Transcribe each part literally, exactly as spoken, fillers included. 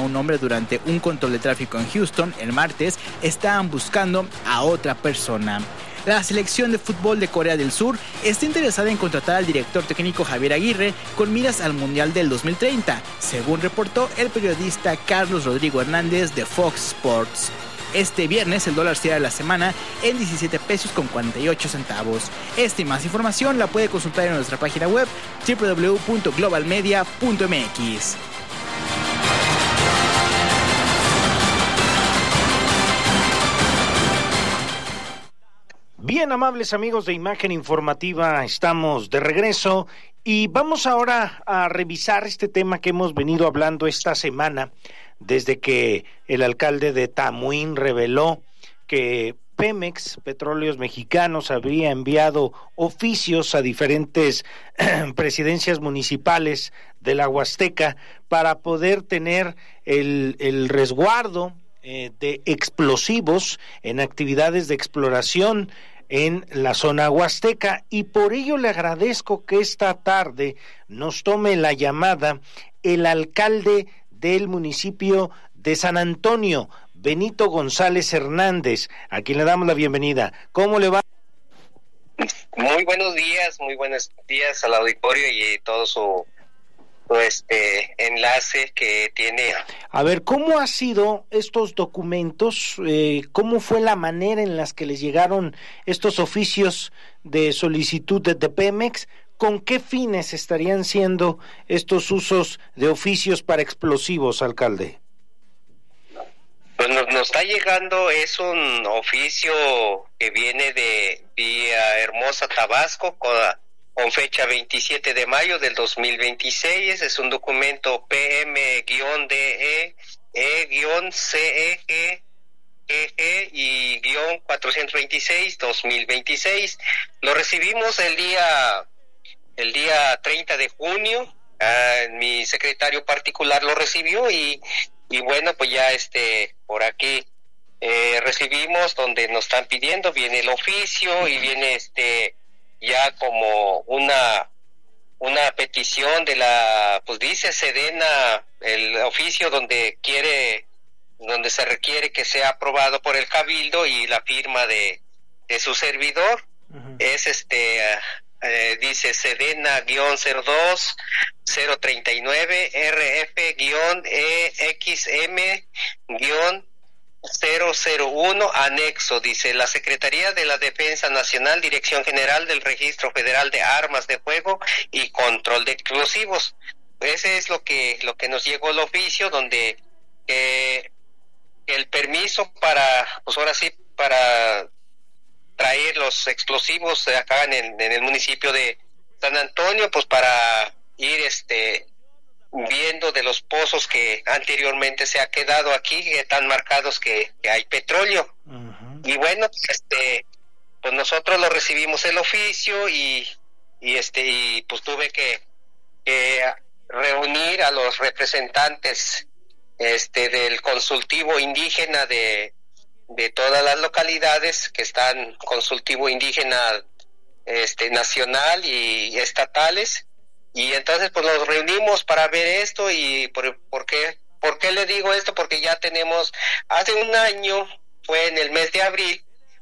un hombre durante un control de tráfico en Houston el martes, estaban buscando a otra persona. La selección de fútbol de Corea del Sur está interesada en contratar al director técnico Javier Aguirre con miras al Mundial del dos mil treinta, según reportó el periodista Carlos Rodrigo Hernández de Fox Sports. Este viernes el dólar cierra la semana en diecisiete pesos con cuarenta y ocho centavos. Esta y más información la puede consultar en nuestra página web doble u doble u doble u punto global media punto m x. Bien, amables amigos de Imagen Informativa, estamos de regreso y vamos ahora a revisar este tema que hemos venido hablando esta semana desde que el alcalde de Tamuín reveló que Pemex, Petróleos Mexicanos, habría enviado oficios a diferentes presidencias municipales de la Huasteca para poder tener el, el resguardo eh, de explosivos en actividades de exploración en la zona huasteca, y por ello le agradezco que esta tarde nos tome la llamada el alcalde del municipio de San Antonio, Benito González Hernández, a quien le damos la bienvenida. ¿Cómo le va? Muy buenos días, muy buenos días al auditorio y todo su este enlace que tiene. A ver, ¿cómo ha sido estos documentos? Eh, ¿Cómo fue la manera en las que les llegaron estos oficios de solicitud de, de Pemex? ¿Con qué fines estarían siendo estos usos de oficios para explosivos, alcalde? Pues nos, nos está llegando, es un oficio que viene de Villahermosa, Tabasco, con con fecha veintisiete de mayo del dos mil veintiséis, es un documento P M D E E C E G y guión cuatrocientos veintiséis dos mil veintiséis. Lo recibimos el día el día treinta de junio, uh, mi secretario particular lo recibió y y bueno, pues ya este por aquí eh, recibimos donde nos están pidiendo, viene el oficio y viene este ya como una una petición de la, pues dice Sedena, el oficio donde quiere, donde se requiere que sea aprobado por el Cabildo y la firma de, de su servidor. Uh-huh. Es este, eh, dice Sedena guión cero dos cero treinta y nueve R F guión E X M guión cero cero uno, anexo, dice la Secretaría de la Defensa Nacional, Dirección General del Registro Federal de Armas de Fuego y Control de Explosivos. Ese es lo que lo que nos llegó el oficio, donde eh, el permiso para, pues ahora sí, para traer los explosivos acá en el, en el municipio de San Antonio, pues para ir este viendo de los pozos que anteriormente se ha quedado aquí, que están marcados que, que hay petróleo. Uh-huh. Y bueno, este, pues nosotros lo recibimos el oficio y, y este, y pues tuve que, que reunir a los representantes este del consultivo indígena de, de todas las localidades que están, consultivo indígena este nacional y estatales. Y entonces pues nos reunimos para ver esto y por, por qué por qué le digo esto, porque ya tenemos, hace un año, fue en el mes de abril,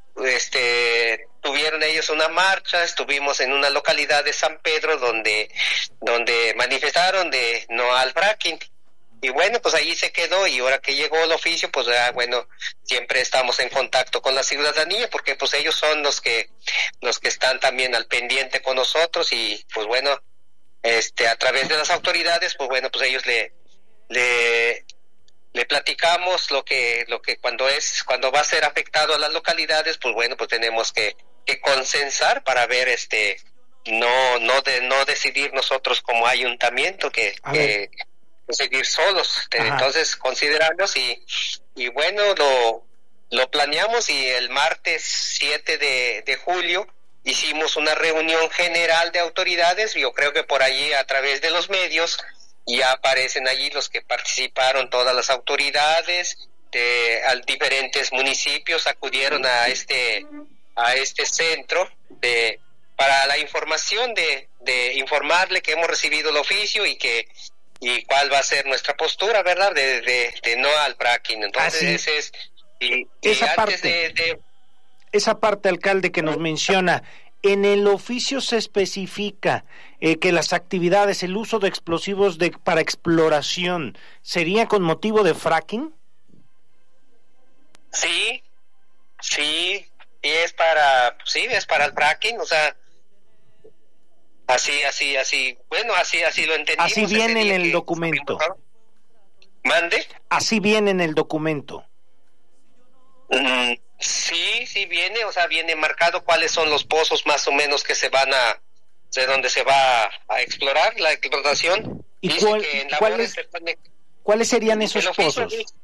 este tuvieron ellos una marcha, estuvimos en una localidad de San Pedro donde donde manifestaron de no al fracking. Y bueno, pues ahí se quedó, y ahora que llegó el oficio, pues ah, bueno, siempre estamos en contacto con la ciudadanía, porque pues ellos son los que los que están también al pendiente con nosotros, y pues bueno, este a través de las autoridades, pues bueno, pues ellos le le le platicamos lo que lo que cuando es cuando va a ser afectado a las localidades, pues bueno, pues tenemos que que consensar para ver este no no de no decidir nosotros como ayuntamiento que, que seguir solos. Ajá. Entonces consideramos y y bueno, lo lo planeamos, y el martes siete de julio hicimos una reunión general de autoridades. Yo creo que por allí, a través de los medios, ya aparecen allí los que participaron, todas las autoridades de a diferentes municipios acudieron a este a este centro de para la información de de informarle que hemos recibido el oficio y que y cuál va a ser nuestra postura, ¿verdad? De, de, de no al fracking. Entonces, Así. ese es... Y, y Esa antes parte, de, de... esa parte, alcalde, que nos menciona, en el oficio se especifica eh, que las actividades, el uso de explosivos de, para exploración, ¿sería con motivo de fracking? Sí, sí, y es para, sí, es para el fracking, o sea, así, así, así, bueno, así, así lo entendimos. Así viene en el que, documento. ¿Mande? Así viene en el documento. Mm, sí, sí viene, o sea, viene marcado cuáles son los pozos más o menos que se van a, de donde se va a explorar la explotación. ¿Y Dice cuál, que en cuáles, se pone, cuáles serían esos pozos? Dice,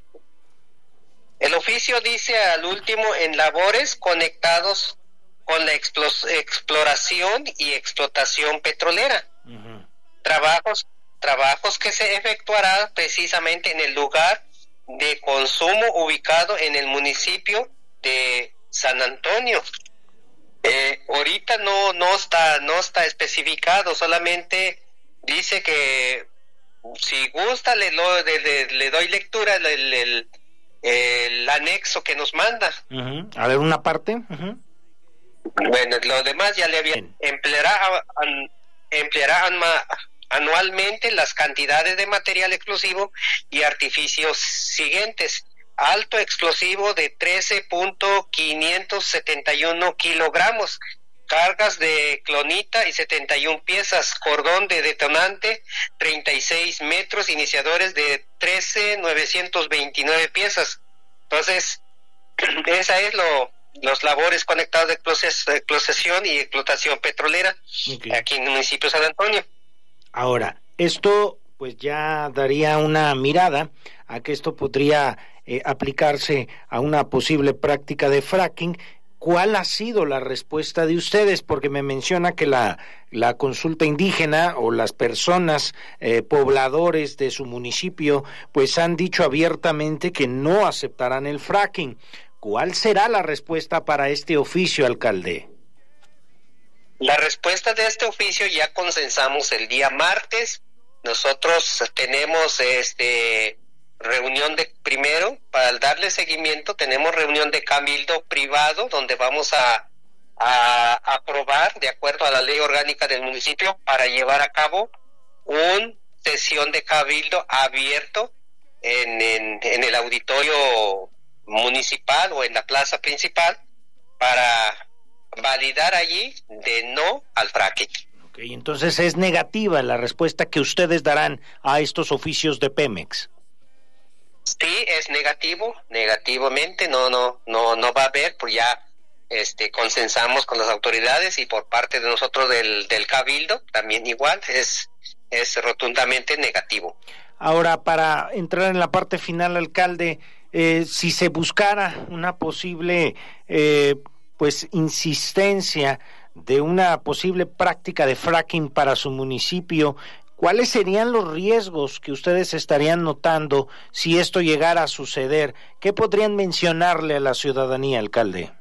el oficio dice al último, en labores conectados con la explos, exploración y explotación petrolera. Uh-huh. Trabajos, trabajos que se efectuarán precisamente en el lugar de consumo ubicado en el municipio de San Antonio. Eh, ahorita no no está no está especificado, solamente dice que si gusta le, lo, le, le, le doy lectura el, el, el, el anexo que nos manda. Uh-huh. A ver, una parte. Uh-huh. Bueno, lo demás ya le había... Empleará, an, empleará an, anualmente las cantidades de material explosivo y artificios siguientes: alto explosivo de trece punto quinientos setenta y uno kilogramos, cargas de clonita y setenta y una piezas, cordón de detonante treinta y seis metros, iniciadores de trece mil novecientos veintinueve piezas. Entonces, esa es lo los labores conectados de explotación y explotación petrolera, okay, aquí en el municipio de San Antonio. Ahora, esto pues ya daría una mirada a que esto podría eh, aplicarse a una posible práctica de fracking. ¿Cuál ha sido la respuesta de ustedes? Porque me menciona que la, la consulta indígena o las personas eh, pobladores de su municipio pues han dicho abiertamente que no aceptarán el fracking. ¿Cuál será la respuesta para este oficio, alcalde? La respuesta de este oficio ya consensamos el día martes. Nosotros tenemos este reunión de primero, para darle seguimiento, tenemos reunión de cabildo privado donde vamos a, a aprobar, de acuerdo a la ley orgánica del municipio, para llevar a cabo una sesión de cabildo abierto en, en, en el auditorio municipal o en la plaza principal para validar allí de no al fracking. Ok, entonces es negativa la respuesta que ustedes darán a estos oficios de Pemex. Sí, es negativo, negativamente, no, no, no, no va a haber, pues ya este consensamos con las autoridades y por parte de nosotros del, del cabildo también igual, es, es rotundamente negativo. Ahora, para entrar en la parte final, alcalde, Eh, si se buscara una posible eh, pues insistencia de una posible práctica de fracking para su municipio, ¿cuáles serían los riesgos que ustedes estarían notando si esto llegara a suceder? ¿Qué podrían mencionarle a la ciudadanía, alcalde?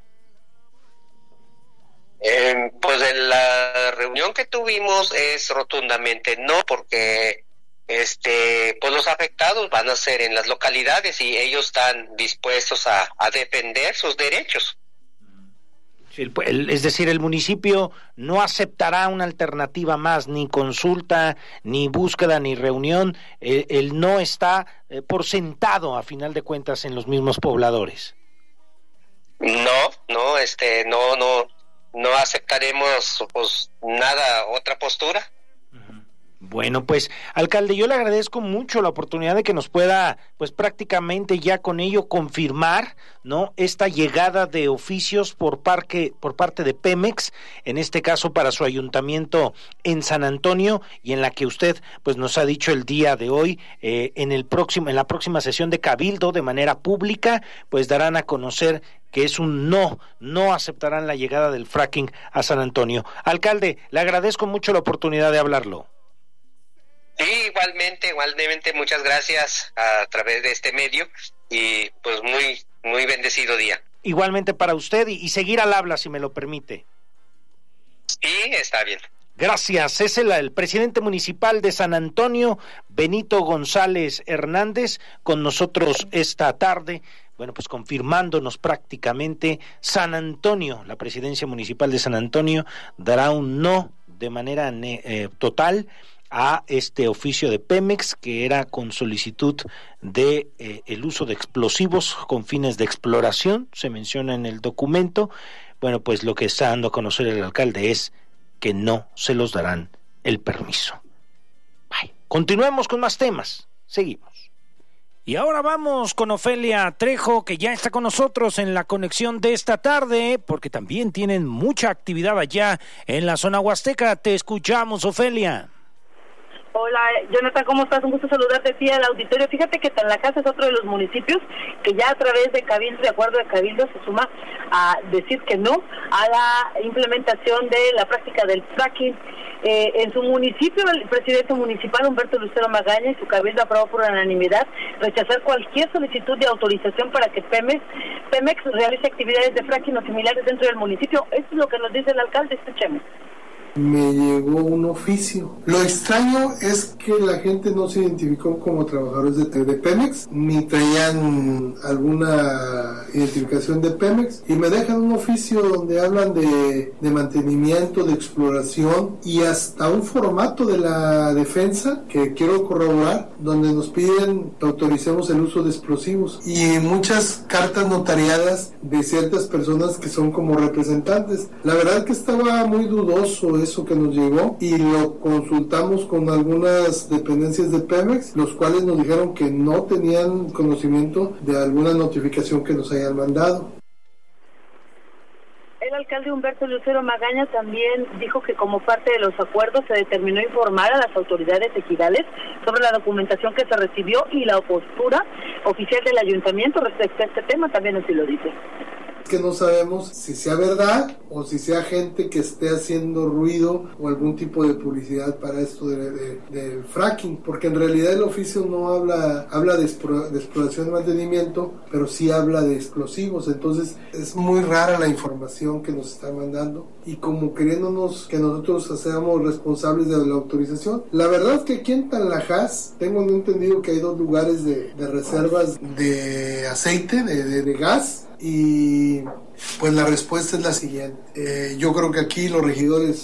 Eh, pues en la reunión que tuvimos es rotundamente no, porque este pues los afectados van a ser en las localidades y ellos están dispuestos a, a defender sus derechos. Sí, el, es decir, el municipio no aceptará una alternativa más, ni consulta, ni búsqueda, ni reunión. El, el no está eh, por sentado, a final de cuentas, en los mismos pobladores. No, no, este, no, no, no aceptaremos pues nada, otra postura. Bueno, pues, alcalde, yo le agradezco mucho la oportunidad de que nos pueda, pues prácticamente ya con ello confirmar, ¿no?, esta llegada de oficios por parque, por parte de Pemex, en este caso para su ayuntamiento en San Antonio, y en la que usted, pues, nos ha dicho el día de hoy, eh, en el próximo, en la próxima sesión de Cabildo, de manera pública, pues darán a conocer que es un no, no aceptarán la llegada del fracking a San Antonio. Alcalde, le agradezco mucho la oportunidad de hablarlo. Sí, igualmente, igualmente, muchas gracias a través de este medio y pues muy, muy bendecido día. Igualmente para usted y, y seguir al habla, si me lo permite. Sí, está bien. Gracias. Es el, el presidente municipal de San Antonio, Benito González Hernández, con nosotros esta tarde. Bueno, pues confirmándonos prácticamente, San Antonio, la presidencia municipal de San Antonio, dará un no de manera eh, total a este oficio de Pemex, que era con solicitud de eh, el uso de explosivos con fines de exploración, se menciona en el documento. Bueno, pues lo que está dando a conocer el alcalde es que no se los darán el permiso. Bye. Continuemos con más temas. Seguimos. Y ahora vamos con Ofelia Trejo, que ya está con nosotros en la conexión de esta tarde, porque también tienen mucha actividad allá en la zona huasteca. Te escuchamos, Ofelia. Hola, Jonathan, ¿cómo estás? Un gusto saludarte a ti al auditorio. Fíjate que Tanlajas es otro de los municipios que ya a través de Cabildo, de acuerdo de Cabildo, se suma a decir que no a la implementación de la práctica del fracking. Eh, en su municipio, el presidente municipal Humberto Lucero Magaña y su Cabildo aprobó por unanimidad rechazar cualquier solicitud de autorización para que Pemex, Pemex realice actividades de fracking o similares dentro del municipio. Esto es lo que nos dice el alcalde. Escuchemos. Me llegó un oficio. Lo extraño es que la gente no se identificó como trabajadores de, de Pemex, ni traían alguna identificación de Pemex, y me dejan un oficio donde hablan de, de mantenimiento, de exploración, y hasta un formato de la defensa que quiero corroborar, donde nos piden que autoricemos el uso de explosivos, y muchas cartas notariadas de ciertas personas que son como representantes. La verdad que estaba muy dudoso eso que nos llegó, y lo consultamos con algunas dependencias de Pemex, los cuales nos dijeron que no tenían conocimiento de alguna notificación que nos hayan mandado. El alcalde Humberto Lucero Magaña también dijo que como parte de los acuerdos se determinó informar a las autoridades ejidales sobre la documentación que se recibió y la postura oficial del ayuntamiento respecto a este tema. También así lo dice. Que no sabemos si sea verdad o si sea gente que esté haciendo ruido o algún tipo de publicidad para esto de, de, de fracking, porque en realidad el oficio no habla habla de, expro, de exploración y mantenimiento, pero sí habla de explosivos. Entonces es muy rara la información que nos están mandando, y como queriéndonos que nosotros seamos responsables de la autorización. La verdad es que aquí en Tanlajas tengo entendido que hay dos lugares de, de reservas de aceite, de, de, de gas, y pues la respuesta es la siguiente. Eh, yo creo que aquí los regidores...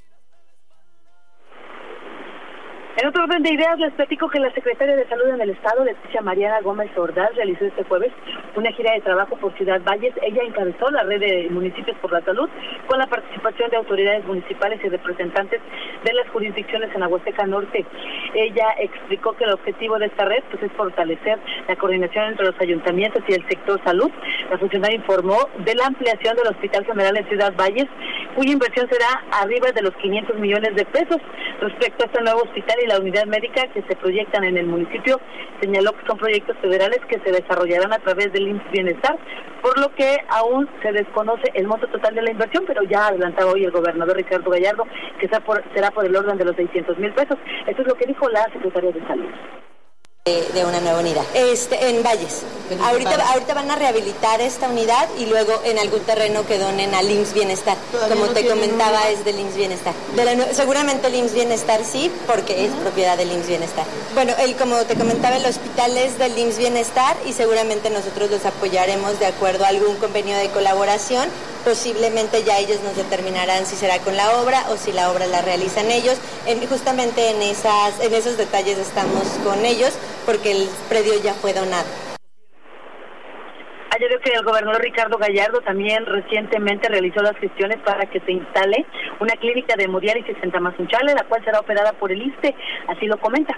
En otro orden de ideas, les platico que la secretaria de Salud en el Estado, Leticia Mariana Gómez Ordaz, realizó este jueves una gira de trabajo por Ciudad Valles. Ella encabezó la red de municipios por la salud con la participación de autoridades municipales y representantes de las jurisdicciones en la Huasteca Norte. Ella explicó que el objetivo de esta red pues, es fortalecer la coordinación entre los ayuntamientos y el sector salud. La funcionaria informó de la ampliación del Hospital General en Ciudad Valles, cuya inversión será arriba de los quinientos millones de pesos. Respecto a este nuevo hospital y la unidad médica que se proyectan en el municipio, señaló que son proyectos federales que se desarrollarán a través del I M S S Bienestar, por lo que aún se desconoce el monto total de la inversión, pero ya adelantaba hoy el gobernador Ricardo Gallardo que será por, será por el orden de los seiscientos mil pesos. Esto es lo que dijo la secretaria de Salud. De, de una nueva unidad este, en Valles. Ahorita, ahorita van a rehabilitar esta unidad y luego en algún terreno que donen al I M S S Bienestar. Como no te comentaba, una... es del I M S S Bienestar. De la, seguramente el I M S S Bienestar sí, porque uh-huh. es propiedad del I M S S Bienestar. Bueno, el, como te comentaba, el hospital es del I M S S Bienestar y seguramente nosotros los apoyaremos de acuerdo a algún convenio de colaboración. Posiblemente ya ellos nos determinarán si será con la obra o si la obra la realizan ellos. En, justamente en, esas, en esos detalles estamos con ellos porque el predio ya fue donado. Ayer que el gobernador Ricardo Gallardo también recientemente realizó las gestiones para que se instale una clínica de hemodiálisis en Tamazunchale, la cual será operada por el I S S S T E, así lo comenta.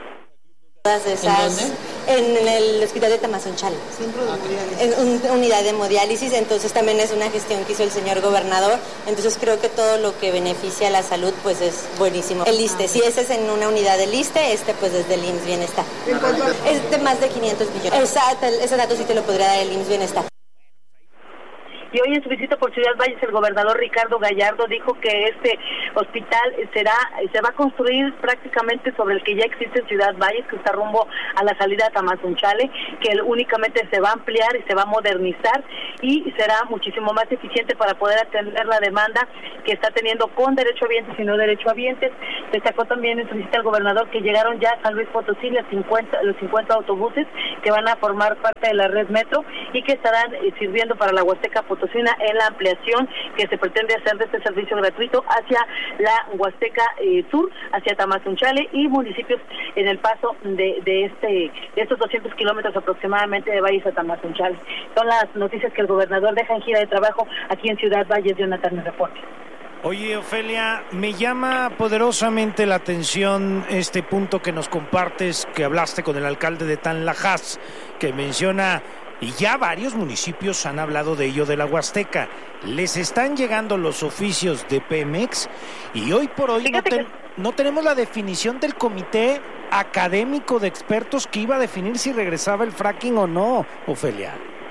Esas, ¿En, en el hospital de Tamazunchale, en una unidad de hemodiálisis, entonces también es una gestión que hizo el señor gobernador, entonces creo que todo lo que beneficia a la salud pues es buenísimo. El I S S S T E, si ese es en una unidad del I S S S T E, este pues es del I M S S Bienestar. Es de más de quinientos millones. Esa, ese dato sí te lo podría dar el I M S S Bienestar. Y hoy en su visita por Ciudad Valles, el gobernador Ricardo Gallardo dijo que este hospital será se va a construir prácticamente sobre el que ya existe en Ciudad Valles, que está rumbo a la salida a Tamazunchale, que él únicamente se va a ampliar y se va a modernizar y será muchísimo más eficiente para poder atender la demanda que está teniendo con derechohabientes y no derechohabientes. Destacó también en su visita al gobernador que llegaron ya a San Luis Potosí los cincuenta, los cincuenta autobuses que van a formar parte de la red metro y que estarán eh, sirviendo para la Huasteca Potosina en la ampliación que se pretende hacer de este servicio gratuito hacia la Huasteca eh, Sur, hacia Tamazunchale y municipios en el paso de, de este de estos doscientos kilómetros aproximadamente de Valles a Tamazunchale. Son las noticias que el gobernador deja en gira de trabajo aquí en Ciudad Valles. Jonathan, reporte. Oye, Ofelia, me llama poderosamente la atención este punto que nos compartes, que hablaste con el alcalde de Tanlajas, que menciona, y ya varios municipios han hablado de ello, de la Huasteca. Les están llegando los oficios de Pemex y hoy por hoy no, te, no tenemos la definición del comité académico de expertos que iba a definir si regresaba el fracking o no, Ofelia.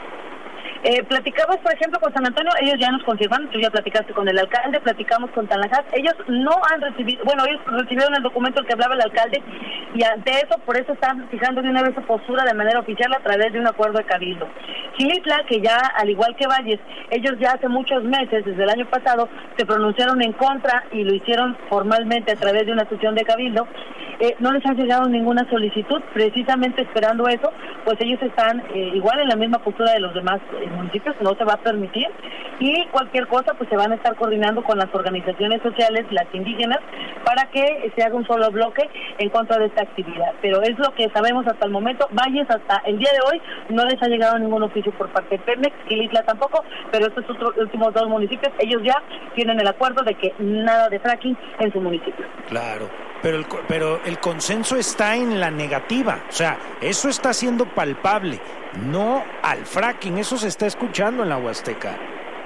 Eh, platicamos, por ejemplo, con San Antonio, ellos ya nos confirman, tú ya platicaste con el alcalde, platicamos con Tanlajas, ellos no han recibido, bueno, ellos recibieron el documento que hablaba el alcalde y ante eso, por eso están fijando de una vez su postura de manera oficial a través de un acuerdo de cabildo. Xilitla, que ya, al igual que Valles, ellos ya hace muchos meses, desde el año pasado, se pronunciaron en contra y lo hicieron formalmente a través de una sesión de cabildo, eh, no les ha llegado ninguna solicitud, precisamente esperando eso, pues ellos están eh, igual en la misma postura de los demás eh, municipios, no se va a permitir y cualquier cosa pues se van a estar coordinando con las organizaciones sociales, las indígenas, para que se haga un solo bloque en contra de esta actividad. Pero es lo que sabemos hasta el momento. Valles hasta el día de hoy no les ha llegado ningún oficio por parte de Pemex, Xilitla tampoco, pero estos otros últimos dos municipios, ellos ya tienen el acuerdo de que nada de fracking en su municipio. Claro. Pero el, pero el consenso está en la negativa, o sea, eso está siendo palpable, no al fracking, eso se está escuchando en la Huasteca.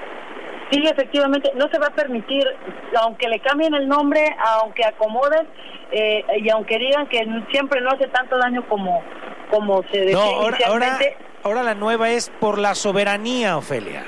Sí, efectivamente, no se va a permitir, aunque le cambien el nombre, aunque acomoden, eh, y aunque digan que siempre no hace tanto daño como, como se decía no, ahora, inicialmente. Ahora, ahora la nueva es por la soberanía, Ofelia.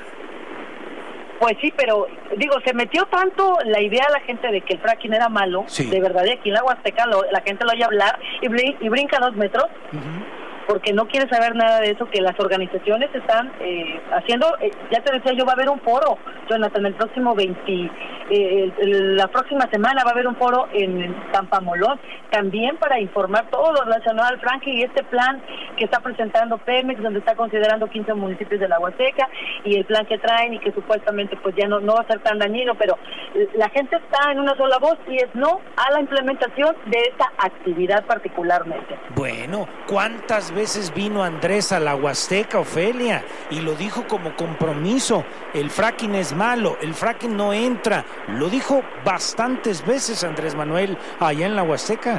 Pues sí, pero digo, se metió tanto la idea a la gente de que el fracking era malo, sí. De verdad, y aquí en la Huasteca lo, la gente lo oye hablar y, brin, y brinca dos metros, uh-huh. Porque no quiere saber nada de eso, que las organizaciones están eh, haciendo, eh, ya te decía yo, va a haber un foro, Jonathan, el próximo veinte, eh, el, la próxima semana va a haber un foro en Tampamolón, también para informar todo lo relacionado al fracking y este plan que está presentando Pemex, donde está considerando quince municipios de la Huasteca, y el plan que traen y que supuestamente pues ya no, no va a ser tan dañino, pero la gente está en una sola voz y es no a la implementación de esta actividad particularmente. Bueno, ¿cuántas veces vino Andrés a la Huasteca, Ofelia? Y lo dijo como compromiso, el fracking es malo, el fracking no entra, lo dijo bastantes veces Andrés Manuel allá en la Huasteca.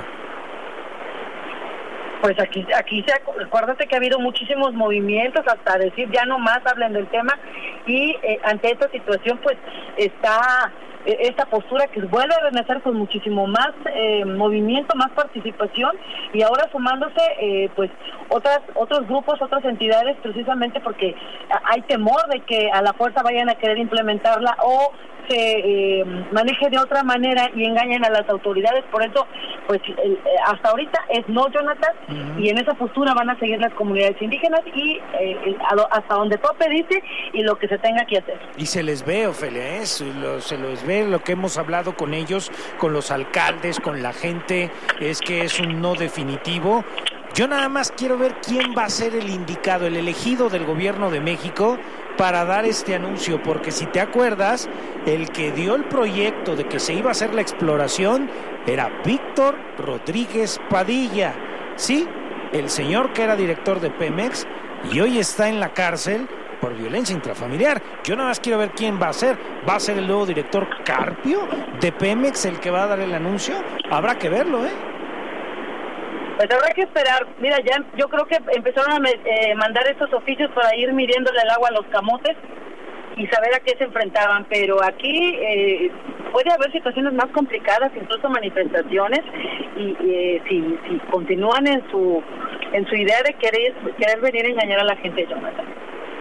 Pues aquí, aquí se, acuérdate que ha habido muchísimos movimientos hasta decir ya no más hablen del tema y eh, ante esta situación pues está eh, esta postura que vuelve a renacer con muchísimo más eh, movimiento, más participación y ahora sumándose eh, pues otras otros grupos, otras entidades precisamente porque hay temor de que a la fuerza vayan a querer implementarla o se eh, maneje de otra manera y engañen a las autoridades, por eso pues el, hasta ahorita es no, Jonathan, uh-huh. Y en esa postura van a seguir las comunidades indígenas y eh, hasta donde tope dice y lo que se tenga que hacer. Y se les ve, Ofelia, ¿eh? se, lo, se les ve lo que hemos hablado con ellos, con los alcaldes, con la gente, es que es un no definitivo. Yo nada más quiero ver quién va a ser el indicado, el elegido del gobierno de México para dar este anuncio, porque si te acuerdas, el que dio el proyecto de que se iba a hacer la exploración era Víctor Rodríguez Padilla, sí, el señor que era director de Pemex y hoy está en la cárcel por violencia intrafamiliar. Yo nada más quiero ver quién va a ser. ¿Va a ser el nuevo director Carpio de Pemex el que va a dar el anuncio? Habrá que verlo, ¿eh? Pues habrá que esperar. Mira, ya yo creo que empezaron a eh, mandar estos oficios para ir midiéndole el agua a los camotes y saber a qué se enfrentaban, pero aquí eh, puede haber situaciones más complicadas, incluso manifestaciones, y eh, si, si continúan en su en su idea de querer, querer venir a engañar a la gente, Jonathan.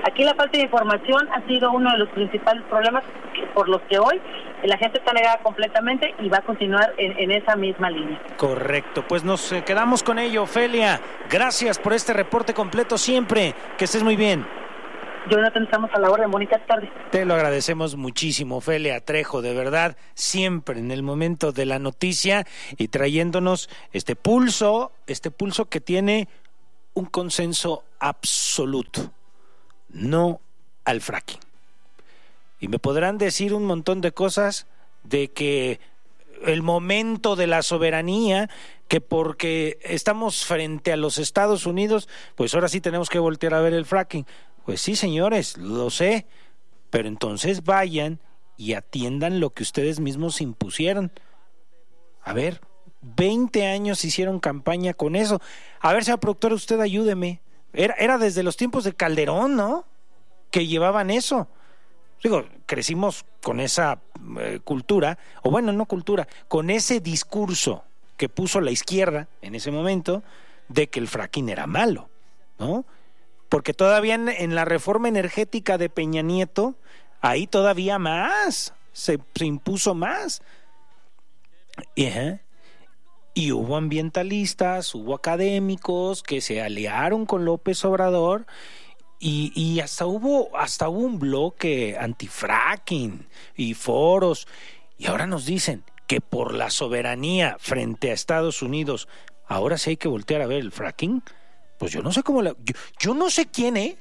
Aquí la falta de información ha sido uno de los principales problemas por los que hoy la gente está negada completamente y va a continuar en, en esa misma línea. Correcto, pues nos eh, quedamos con ello, Ofelia. Gracias por este reporte completo siempre. Que estés muy bien. Jonathan, estamos a la orden. Bonita tarde. Te lo agradecemos muchísimo, Ofelia Trejo, de verdad, siempre en el momento de la noticia y trayéndonos este pulso, este pulso que tiene un consenso absoluto. No al fracking. Y me podrán decir un montón de cosas de que el momento de la soberanía, que porque estamos frente a los Estados Unidos, pues ahora sí tenemos que voltear a ver el fracking. Pues sí, señores, lo sé, pero entonces vayan y atiendan lo que ustedes mismos impusieron. A ver, veinte años hicieron campaña con eso. A ver, señor productor, usted ayúdeme. Era, era desde los tiempos de Calderón, ¿no?, que llevaban eso. Digo, crecimos con esa eh, cultura, o bueno, no cultura, con ese discurso que puso la izquierda en ese momento de que el fracking era malo, ¿no? Porque todavía en, en la reforma energética de Peña Nieto, ahí todavía más, se, se impuso más. Y, ¿eh? y hubo ambientalistas, hubo académicos que se aliaron con López Obrador. Y, y hasta hubo hasta hubo un bloque antifracking y foros, y ahora nos dicen que por la soberanía frente a Estados Unidos, ahora sí hay que voltear a ver el fracking. Pues yo no sé cómo la, yo, yo no sé quién, ¿eh?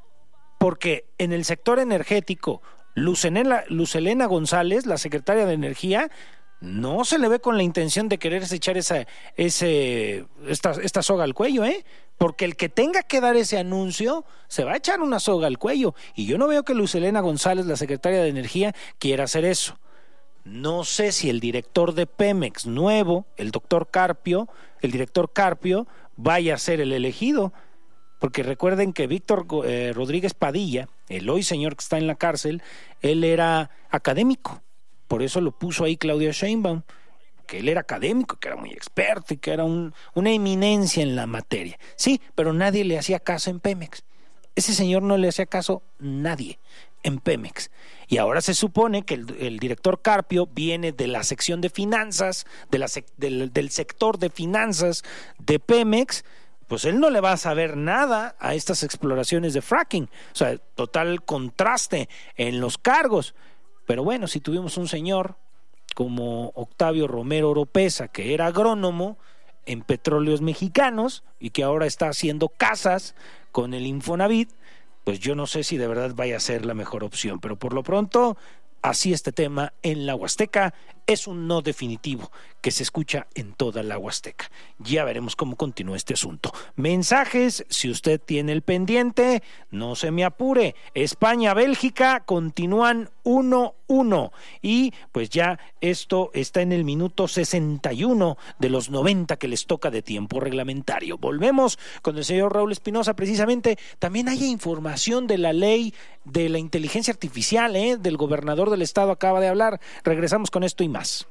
Porque en el sector energético, Lucelena, Lucelena González, la secretaria de Energía, no se le ve con la intención de quererse echar esa, ese, esta, esta soga al cuello, ¿eh? Porque el que tenga que dar ese anuncio se va a echar una soga al cuello. Y yo no veo que Lucelena González, la secretaria de Energía, quiera hacer eso. No sé si el director de Pemex nuevo, el doctor Carpio, el director Carpio, vaya a ser el elegido. Porque recuerden que Víctor eh, Rodríguez Padilla, el hoy señor que está en la cárcel, él era académico. Por eso lo puso ahí Claudia Sheinbaum, que él era académico, que era muy experto y que era un, una eminencia en la materia. Sí, pero nadie le hacía caso en Pemex. Ese señor no le hacía caso nadie en Pemex. Y ahora se supone que el, el director Carpio viene de la sección de finanzas, de la sec, del, del sector de finanzas de Pemex. Pues él no le va a saber nada a estas exploraciones de fracking. O sea, total contraste en los cargos. Pero bueno, si tuvimos un señor como Octavio Romero Oropesa, que era agrónomo en Petróleos Mexicanos y que ahora está haciendo casas con el Infonavit, pues yo no sé si de verdad vaya a ser la mejor opción. Pero por lo pronto, así este tema en la Huasteca es un no definitivo que se escucha en toda la Huasteca. Ya veremos cómo continúa este asunto. Mensajes, si usted tiene el pendiente, no se me apure. España-Bélgica continúan uno uno y pues ya esto está en el minuto sesenta y uno de los noventa que les toca de tiempo reglamentario. Volvemos con el señor Raúl Espinosa. Precisamente también hay información de la ley de la inteligencia artificial, ¿eh? Del gobernador del estado acaba de hablar. Regresamos con esto y más.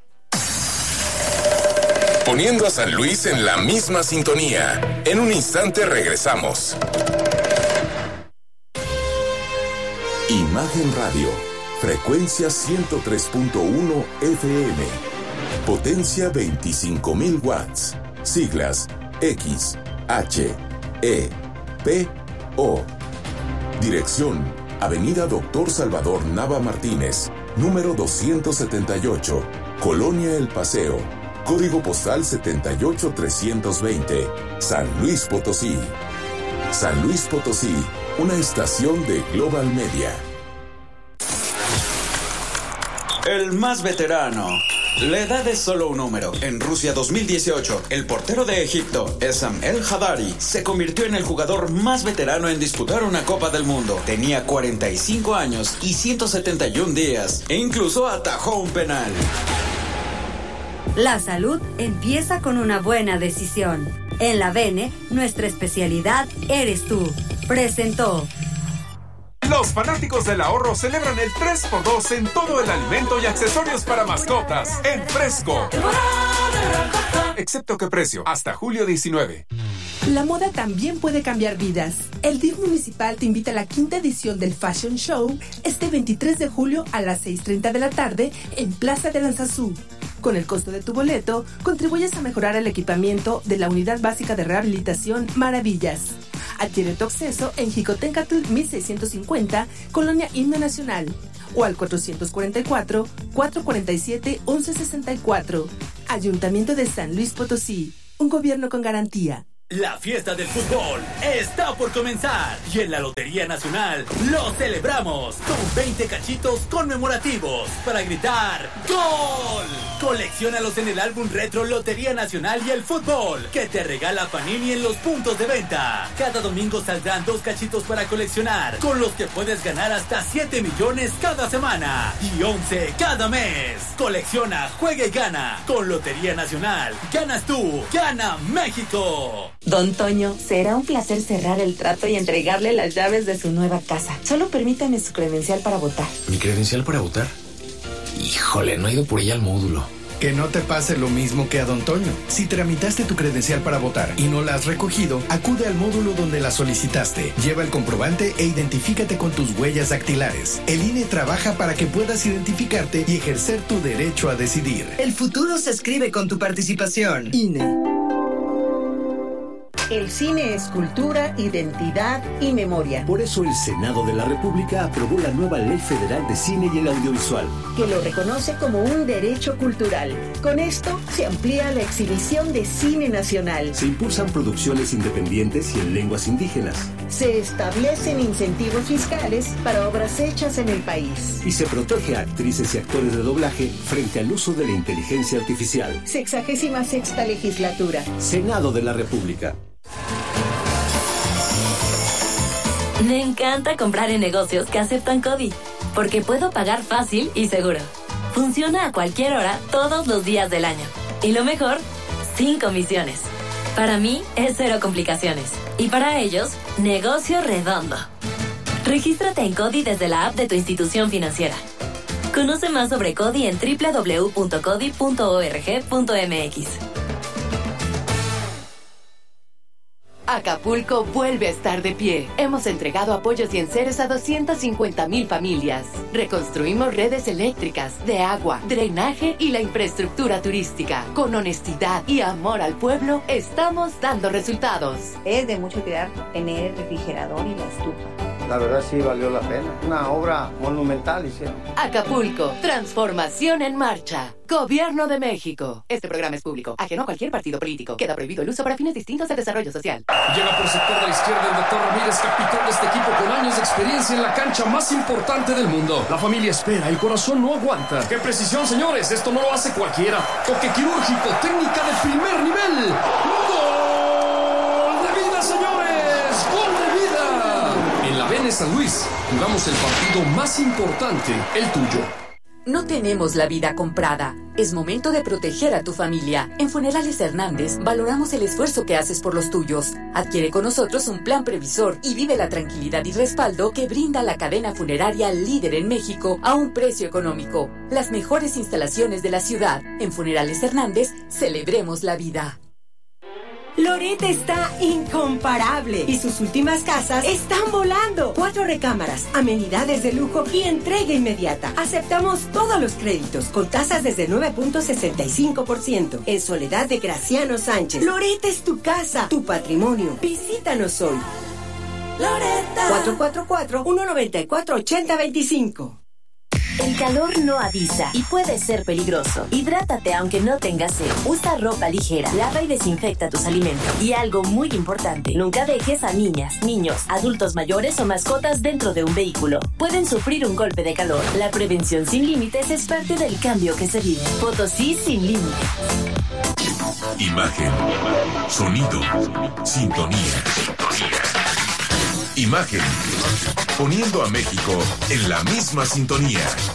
Poniendo a San Luis en la misma sintonía. En un instante regresamos. Imagen Radio, frecuencia ciento tres punto uno F M, potencia veinticinco mil watts, siglas X, H, E, P, O. Dirección, Avenida Doctor Salvador Nava Martínez, número doscientos setenta y ocho, Colonia El Paseo, código postal setenta y ocho trescientos veinte, San Luis Potosí. San Luis Potosí, una estación de Global Media. El más veterano. La edad es solo un número. En Rusia dos mil dieciocho, el portero de Egipto, Essam El Hadari, se convirtió en el jugador más veterano en disputar una Copa del Mundo. Tenía cuarenta y cinco años y ciento setenta y un días, e incluso atajó un penal. La salud empieza con una buena decisión. En la Bene, nuestra especialidad eres tú. Presentó. Los fanáticos del ahorro celebran el tres por dos en todo el alimento y accesorios para mascotas en Fresco. Excepto que precio, hasta julio diecinueve. La moda también puede cambiar vidas. El D I F municipal te invita a la quinta edición del Fashion Show este veintitrés de julio a las seis treinta de la tarde en Plaza de Aranzazú. Con el costo de tu boleto, contribuyes a mejorar el equipamiento de la Unidad Básica de Rehabilitación Maravillas. Adquiere tu acceso en Jicotencatl mil seiscientos cincuenta, Colonia Himno Nacional, o al cuatrocientos cuarenta y cuatro, cuatrocientos cuarenta y siete, once sesenta y cuatro. Ayuntamiento de San Luis Potosí, un gobierno con garantía. La fiesta del fútbol está por comenzar y en la Lotería Nacional lo celebramos con veinte cachitos conmemorativos para gritar ¡Gol! Colecciónalos en el álbum retro Lotería Nacional y el fútbol que te regala Panini en los puntos de venta. Cada domingo saldrán dos cachitos para coleccionar, con los que puedes ganar hasta siete millones cada semana y once cada mes. Colecciona, juega y gana. Con Lotería Nacional, ganas tú, gana México. Don Toño, será un placer cerrar el trato y entregarle las llaves de su nueva casa. Solo permítame su credencial para votar. ¿Mi credencial para votar? Híjole, no he ido por ella al módulo. Que no te pase lo mismo que a Don Toño. Si tramitaste tu credencial para votar y no la has recogido, acude al módulo donde la solicitaste. Lleva el comprobante e identifícate con tus huellas dactilares. El I N E trabaja para que puedas identificarte y ejercer tu derecho a decidir. El futuro se escribe con tu participación. I N E. El cine es cultura, identidad y memoria. Por eso el Senado de la República aprobó la nueva Ley Federal de Cine y el Audiovisual, que lo reconoce como un derecho cultural. Con esto se amplía la exhibición de cine nacional. Se impulsan producciones independientes y en lenguas indígenas. Se establecen incentivos fiscales para obras hechas en el país. Y se protege a actrices y actores de doblaje frente al uso de la inteligencia artificial. Sexagésima sexta legislatura. Senado de la República. Me encanta comprar en negocios que aceptan CODI, porque puedo pagar fácil y seguro. Funciona a cualquier hora, todos los días del año. Y lo mejor, sin comisiones. Para mí es cero complicaciones. Y para ellos, negocio redondo. Regístrate en CODI desde la app de tu institución financiera. Conoce más sobre CODI en doble u doble u doble u punto codi punto org punto m x. Acapulco vuelve a estar de pie. Hemos entregado apoyos y enseres a doscientas cincuenta mil familias. Reconstruimos redes eléctricas, de agua, drenaje y la infraestructura turística. Con honestidad y amor al pueblo, estamos dando resultados. Es de mucho cuidar tener el refrigerador y la estufa. La verdad sí valió la pena. Una obra monumental hicieron. Acapulco, transformación en marcha. Gobierno de México. Este programa es público, ajeno a cualquier partido político. Queda prohibido el uso para fines distintos de desarrollo social. Llega por sector de la izquierda el doctor Ramírez, capitán de este equipo con años de experiencia en la cancha más importante del mundo. La familia espera, el corazón no aguanta. ¡Qué precisión, señores! Esto no lo hace cualquiera. Toque quirúrgico, técnica de primer nivel. ¡Gol de vida, señores! ¡Gol de vida! En la Vene San Luis, jugamos el partido más importante, el tuyo. No tenemos la vida comprada. Es momento de proteger a tu familia. En Funerales Hernández valoramos el esfuerzo que haces por los tuyos. Adquiere con nosotros un plan previsor y vive la tranquilidad y respaldo que brinda la cadena funeraria líder en México a un precio económico. Las mejores instalaciones de la ciudad. En Funerales Hernández, celebremos la vida. Loret está incomparable y sus últimas casas están volando. Cuatro recámaras, amenidades de lujo y entrega inmediata. Aceptamos todos los créditos con tasas desde nueve punto sesenta y cinco por ciento. En Soledad de Graciano Sánchez. Loret es tu casa, tu patrimonio. Visítanos hoy. Loretta. cuatro cuatro cuatro, uno nueve cuatro, ocho cero dos cinco. El calor no avisa y puede ser peligroso. Hidrátate aunque no tengas sed. Usa ropa ligera, lava y desinfecta tus alimentos. Y algo muy importante, nunca dejes a niñas, niños, adultos mayores o mascotas dentro de un vehículo. Pueden sufrir un golpe de calor. La prevención sin límites es parte del cambio que se vive. Potosí sin límites. Imagen, sonido, sintonía. Imagen, poniendo a México en la misma sintonía.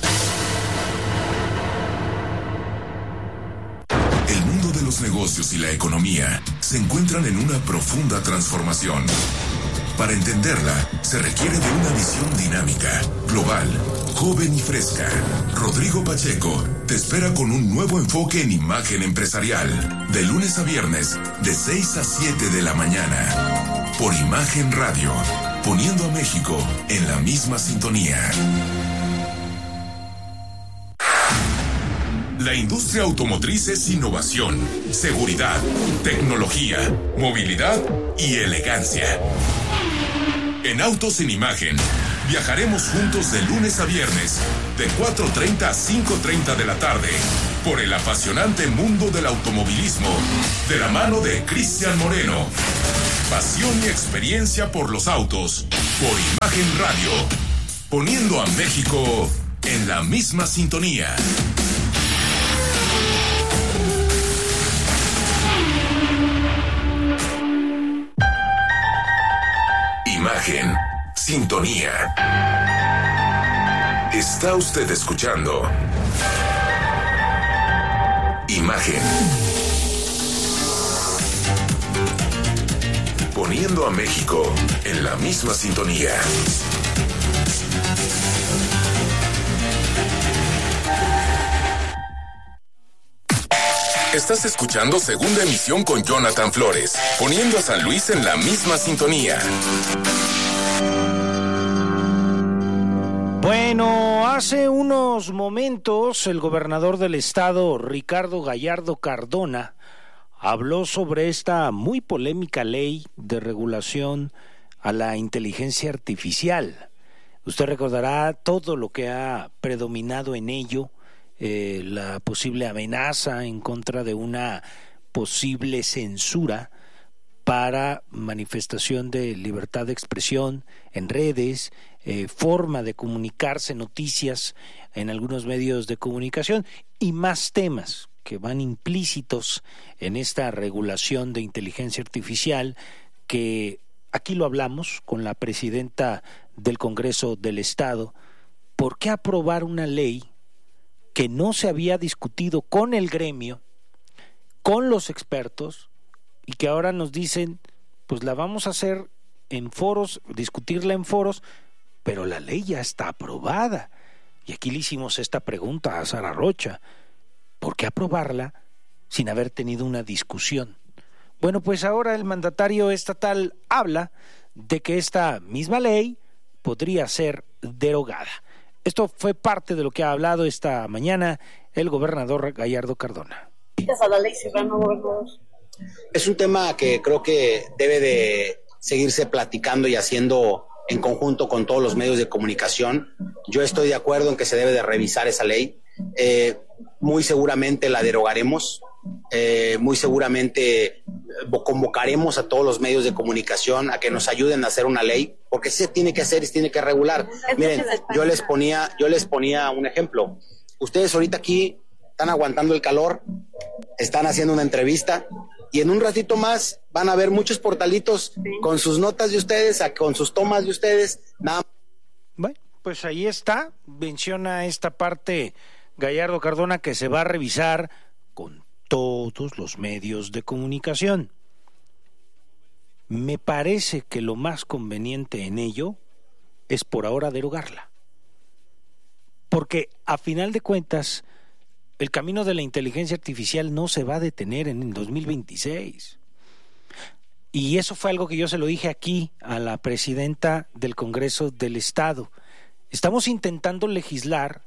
El mundo de los negocios y la economía se encuentran en una profunda transformación. Para entenderla, se requiere de una visión dinámica, global, joven y fresca. Rodrigo Pacheco te espera con un nuevo enfoque en imagen empresarial, de lunes a viernes, de seis a siete de la mañana. Por Imagen Radio, poniendo a México en la misma sintonía. La industria automotriz es innovación, seguridad, tecnología, movilidad y elegancia. En Autos en Imagen, viajaremos juntos de lunes a viernes, de cuatro treinta a cinco treinta de la tarde, por el apasionante mundo del automovilismo, de la mano de Cristian Moreno. Pasión y experiencia por los autos, por Imagen Radio, poniendo a México en la misma sintonía. Imagen, sintonía. Está usted escuchando Imagen. Poniendo a México en la misma sintonía. Estás escuchando Segunda Emisión con Jonathan Flores, poniendo a San Luis en la misma sintonía. Bueno, hace unos momentos el gobernador del estado, Ricardo Gallardo Cardona, habló sobre esta muy polémica ley de regulación a la inteligencia artificial. Usted recordará todo lo que ha predominado en ello, eh, la posible amenaza en contra de una posible censura para manifestación de libertad de expresión en redes, eh, forma de comunicarse, noticias en algunos medios de comunicación y más temas que van implícitos en esta regulación de inteligencia artificial, que aquí lo hablamos con la presidenta del Congreso del Estado. ¿Por qué aprobar una ley que no se había discutido con el gremio, con los expertos, y que ahora nos dicen, pues la vamos a hacer en foros, discutirla en foros, pero la ley ya está aprobada? Y aquí le hicimos esta pregunta a Sara Rocha: ¿por qué aprobarla sin haber tenido una discusión? Bueno, pues ahora el mandatario estatal habla de que esta misma ley podría ser derogada. Esto fue parte de lo que ha hablado esta mañana el gobernador Gallardo Cardona. A la ley Serrano, gobernador. Es un tema que creo que debe de seguirse platicando y haciendo en conjunto con todos los medios de comunicación. Yo estoy de acuerdo en que se debe de revisar esa ley. Eh, muy seguramente la derogaremos, eh, muy seguramente convocaremos a todos los medios de comunicación a que nos ayuden a hacer una ley, porque se tiene que hacer y se tiene que regular. Miren, yo les ponía, yo les ponía un ejemplo. Ustedes ahorita aquí están aguantando el calor, están haciendo una entrevista, y en un ratito más van a ver muchos portalitos sí. con sus notas de ustedes, con sus tomas de ustedes. Nada. Bueno, pues ahí está, menciona esta parte Gallardo Cardona, que se va a revisar con todos los medios de comunicación. Me parece que lo más conveniente en ello es por ahora derogarla, porque a final de cuentas el camino de la inteligencia artificial no se va a detener en el dos mil veintiséis. Y eso fue algo que yo se lo dije aquí a la presidenta del Congreso del Estado. Estamos intentando legislar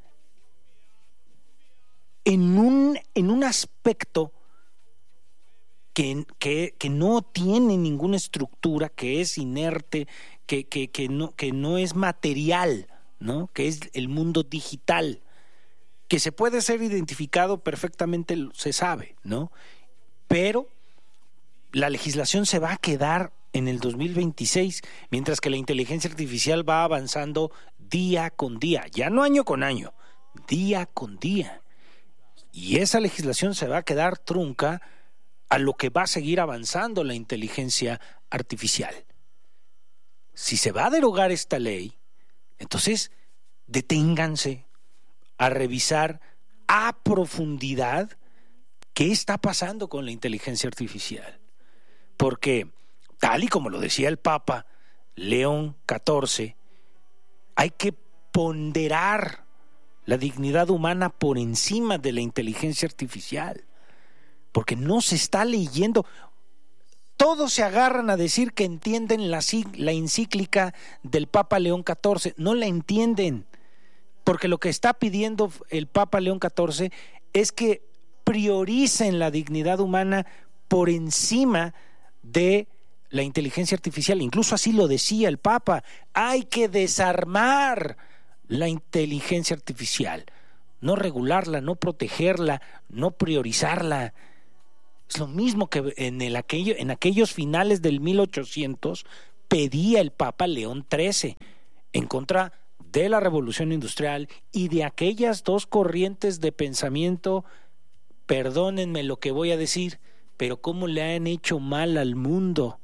en un, en un aspecto que, que, que no tiene ninguna estructura, que es inerte, que, que, que, no, que no es material, ¿no? Que es el mundo digital, que se puede ser identificado perfectamente, se sabe, ¿no? Pero la legislación se va a quedar en el dos mil veintiséis, mientras que la inteligencia artificial va avanzando día con día, ya no año con año, día con día. Y esa legislación se va a quedar trunca a lo que va a seguir avanzando la inteligencia artificial. Si se va a derogar esta ley, entonces deténganse a revisar a profundidad qué está pasando con la inteligencia artificial. Porque tal y como lo decía el Papa León catorce, hay que ponderar la dignidad humana por encima de la inteligencia artificial, porque no se está leyendo. Todos se agarran a decir que entienden la, la encíclica del Papa León catorce, no la entienden, porque lo que está pidiendo el Papa León catorce es que prioricen la dignidad humana por encima de la inteligencia artificial. Incluso así lo decía el Papa, hay que desarmar la inteligencia artificial, no regularla, no protegerla, no priorizarla. Es lo mismo que en, el aquello, en aquellos finales del mil ochocientos pedía el Papa León trece en contra de la revolución industrial y de aquellas dos corrientes de pensamiento, perdónenme lo que voy a decir, pero cómo le han hecho mal al mundo,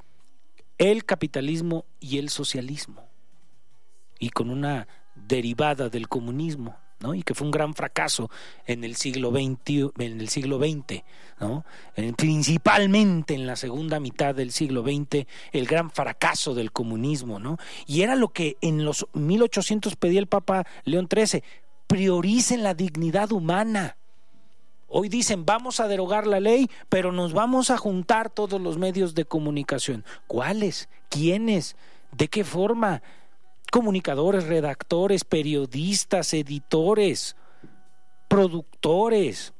el capitalismo y el socialismo, y con una derivada del comunismo, ¿no? Y que fue un gran fracaso en el siglo veinte, en el siglo veinte, ¿no? Principalmente en la segunda mitad del siglo veinte, el gran fracaso del comunismo, ¿no? Y era lo que en los mil ochocientos pedía el Papa León trece, prioricen la dignidad humana. Hoy dicen, vamos a derogar la ley, pero nos vamos a juntar todos los medios de comunicación. ¿Cuáles? ¿Quiénes? ¿De qué forma? Comunicadores, redactores, periodistas, editores, productores.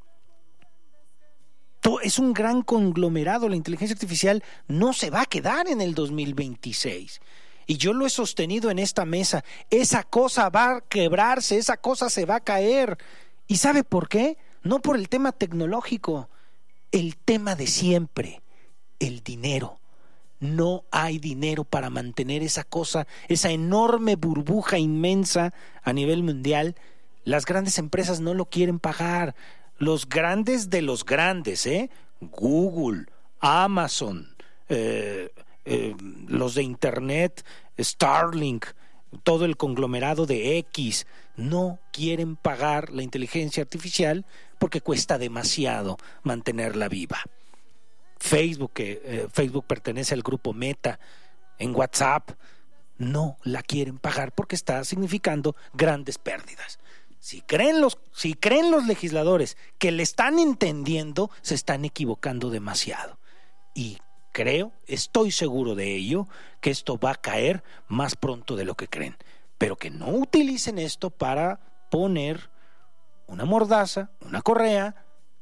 Todo es un gran conglomerado. La inteligencia artificial no se va a quedar en el dos mil veintiséis. Y yo lo he sostenido en esta mesa. Esa cosa va a quebrarse, esa cosa se va a caer. ¿Y sabe por qué? No por el tema tecnológico, el tema de siempre, el dinero. No hay dinero para mantener esa cosa, esa enorme burbuja inmensa a nivel mundial. Las grandes empresas no lo quieren pagar. Los grandes de los grandes, ¿eh? Google, Amazon, eh, eh, los de Internet, Starlink, todo el conglomerado de X, no quieren pagar la inteligencia artificial porque cuesta demasiado mantenerla viva. Facebook, que eh, Facebook pertenece al grupo Meta, en WhatsApp, no la quieren pagar porque está significando grandes pérdidas. Si creen los, si creen los legisladores que le están entendiendo, se están equivocando demasiado. Y creo, estoy seguro de ello, que esto va a caer más pronto de lo que creen. Pero que no utilicen esto para poner una mordaza, una correa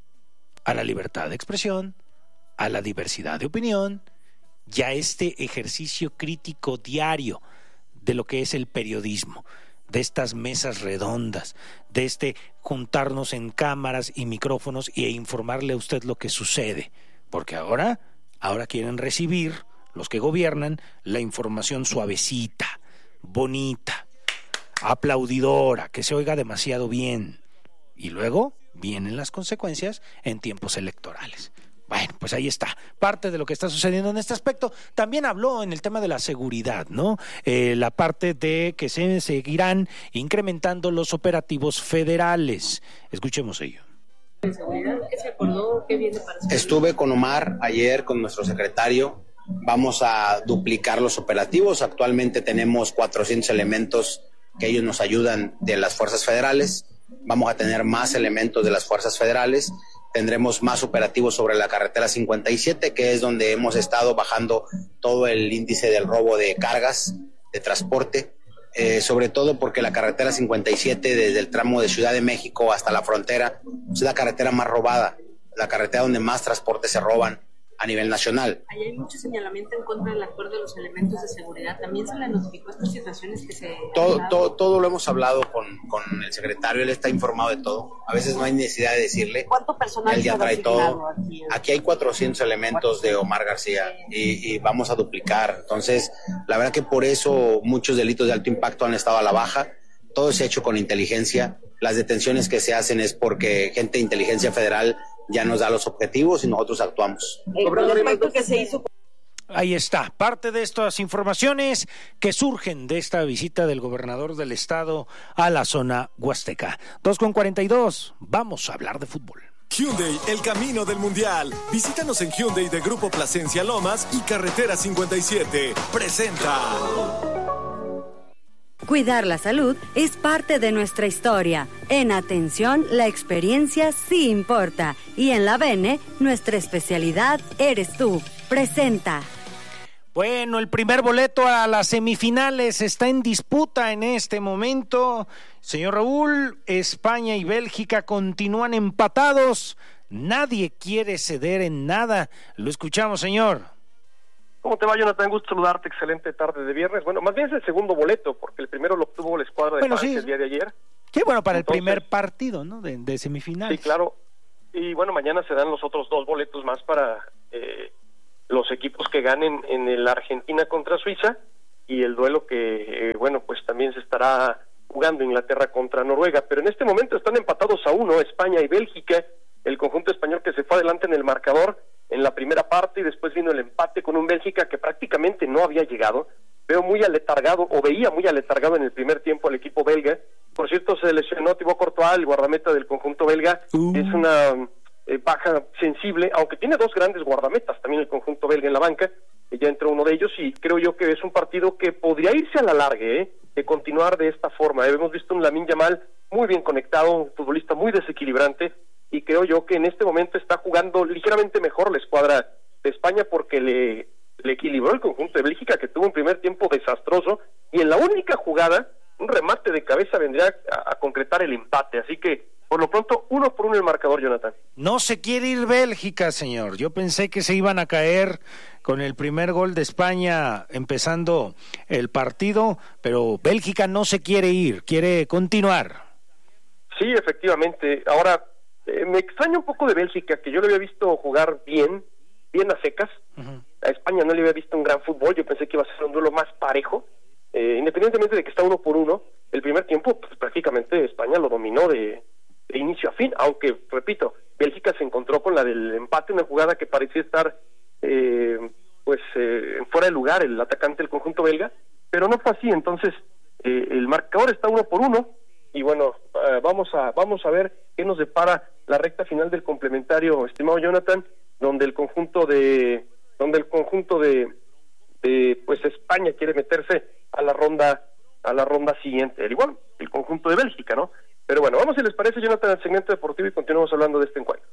a la libertad de expresión, a la diversidad de opinión, ya este ejercicio crítico diario de lo que es el periodismo, de estas mesas redondas, de este juntarnos en cámaras y micrófonos e informarle a usted lo que sucede, porque ahora, ahora quieren recibir, los que gobiernan, la información suavecita, bonita, aplaudidora, que se oiga demasiado bien, y luego vienen las consecuencias en tiempos electorales. Bueno, pues ahí está, parte de lo que está sucediendo en este aspecto. También habló en el tema de la seguridad, ¿no? Eh, la parte de que se seguirán incrementando los operativos federales. Escuchemos ello. ¿En seguridad qué se acordó? ¿Qué viene para seguridad? Estuve con Omar ayer, con nuestro secretario. Vamos a duplicar los operativos. Actualmente tenemos cuatrocientos elementos que ellos nos ayudan de las fuerzas federales. Vamos a tener más elementos de las fuerzas federales. Tendremos más operativos sobre la carretera cincuenta y siete, que es donde hemos estado bajando todo el índice del robo de cargas, de transporte, eh, sobre todo porque la carretera cincuenta y siete, desde el tramo de Ciudad de México hasta la frontera, es la carretera más robada, la carretera donde más transportes se roban a nivel nacional. Ahí hay mucho señalamiento en contra del actuar de los elementos de seguridad. ¿También se le notificó estas situaciones que se...? Todo, todo, todo lo hemos hablado con, con el secretario, él está informado de todo. A veces no hay necesidad de decirle. ¿Cuánto personal él ya trae todo. Aquí? Aquí hay cuatrocientos elementos de Omar García y, y vamos a duplicar. Entonces, la verdad que por eso muchos delitos de alto impacto han estado a la baja. Todo se ha hecho con inteligencia. Las detenciones que se hacen es porque gente de inteligencia federal ya nos da los objetivos y nosotros actuamos. El que se hizo... Ahí está, parte de estas informaciones que surgen de esta visita del gobernador del estado a la zona huasteca. dos con cuarenta y dos, vamos a hablar de fútbol. Hyundai, el camino del mundial. Visítanos en Hyundai de Grupo Plasencia Lomas y Carretera cincuenta y siete. Presenta. Cuidar la salud es parte de nuestra historia. En Atención, la experiencia sí importa. Y en la Bene, nuestra especialidad eres tú. Presenta. Bueno, el primer boleto a las semifinales está en disputa en este momento. Señor Raúl, España y Bélgica continúan empatados. Nadie quiere ceder en nada. Lo escuchamos, señor. ¿Cómo te va, Jonathan? Gusto saludarte. Excelente tarde de viernes. Bueno, más bien es el segundo boleto, porque el primero lo obtuvo la escuadra de bueno, Francia sí. el día de ayer. Qué bueno para Entonces, el primer partido, ¿no? De, de semifinales. Sí, claro. Y bueno, mañana se dan los otros dos boletos más para eh, los equipos que ganen en el Argentina contra Suiza y el duelo que, eh, bueno, pues también se estará jugando Inglaterra contra Noruega. Pero en este momento están empatados a uno España y Bélgica. El conjunto español que se fue adelante en el marcador en la primera parte y después vino el empate con un Bélgica que prácticamente no había llegado. Veo muy aletargado, o veía muy aletargado en el primer tiempo al equipo belga. Por cierto, se lesionó Thibaut Courtois, el guardameta del conjunto belga. Uh. Es una eh, baja sensible, aunque tiene dos grandes guardametas, también el conjunto belga en la banca. Eh, ya entró uno de ellos y creo yo que es un partido que podría irse a la larga, ¿eh? de continuar de esta forma. Hemos visto un Lamine Yamal muy bien conectado, un futbolista muy desequilibrante, y creo yo que en este momento está jugando ligeramente mejor la escuadra de España porque le, le equilibró el conjunto de Bélgica, que tuvo un primer tiempo desastroso, y en la única jugada, un remate de cabeza vendría a, a concretar el empate, así que por lo pronto, uno por uno el marcador, Jonathan. No se quiere ir Bélgica, señor. Yo pensé que se iban a caer con el primer gol de España empezando el partido, pero Bélgica no se quiere ir, quiere continuar. Sí, efectivamente. Ahora, eh, me extraña un poco de Bélgica, que yo le había visto jugar bien, bien a secas. Uh-huh. A España no le había visto un gran fútbol, yo pensé que iba a ser un duelo más parejo. Eh, independientemente de que está uno por uno, el primer tiempo, pues prácticamente España lo dominó de... de inicio a fin, aunque, repito, Bélgica se encontró con la del empate, una jugada que parecía estar eh, pues eh, fuera de lugar el atacante del conjunto belga, pero no fue así. Entonces eh, el marcador está uno por uno y bueno, eh, vamos a vamos a ver qué nos depara la recta final del complementario, estimado Jonathan, donde el conjunto de donde el conjunto de, de pues España quiere meterse a la ronda a la ronda siguiente, al igual el conjunto de Bélgica, ¿no? Pero bueno, vamos si les parece, Jonathan, al segmento deportivo y continuamos hablando de este encuentro.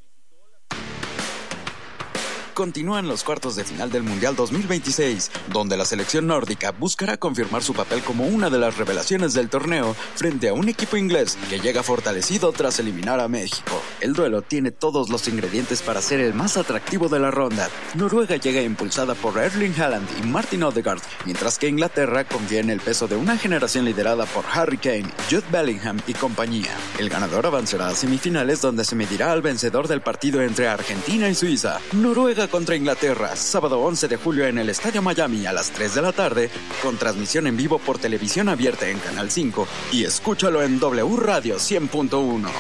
Continúan los cuartos de final del Mundial dos mil veintiséis, donde la selección nórdica buscará confirmar su papel como una de las revelaciones del torneo frente a un equipo inglés que llega fortalecido tras eliminar a México. El duelo tiene todos los ingredientes para ser el más atractivo de la ronda. Noruega llega impulsada por Erling Haaland y Martin Odegaard, mientras que Inglaterra confía en el peso de una generación liderada por Harry Kane, Jude Bellingham y compañía. El ganador avanzará a semifinales, donde se medirá al vencedor del partido entre Argentina y Suiza. Noruega contra Inglaterra, sábado once de julio en el Estadio Miami a las tres de la tarde, con transmisión en vivo por televisión abierta en Canal cinco y escúchalo en W Radio cien punto uno.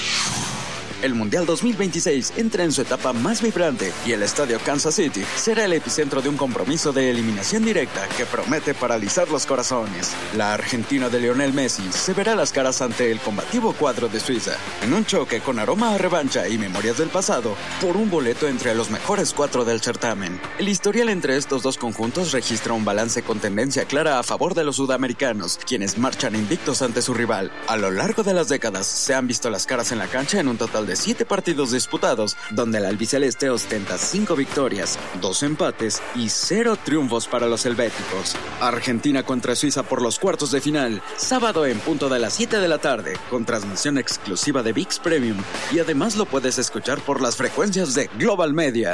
El Mundial dos mil veintiséis entra en su etapa más vibrante y el estadio Kansas City será el epicentro de un compromiso de eliminación directa que promete paralizar los corazones. La Argentina de Lionel Messi se verá las caras ante el combativo cuadro de Suiza, en un choque con aroma a revancha y memorias del pasado, por un boleto entre los mejores cuatro del certamen. El historial entre estos dos conjuntos registra un balance con tendencia clara a favor de los sudamericanos, quienes marchan invictos ante su rival. A lo largo de las décadas se han visto las caras en la cancha en un total de de siete partidos disputados, donde el albiceleste ostenta cinco victorias, dos empates y cero triunfos para los helvéticos. Argentina contra Suiza por los cuartos de final, sábado en punto de las siete de la tarde, con transmisión exclusiva de V I X Premium, y además lo puedes escuchar por las frecuencias de Global Media.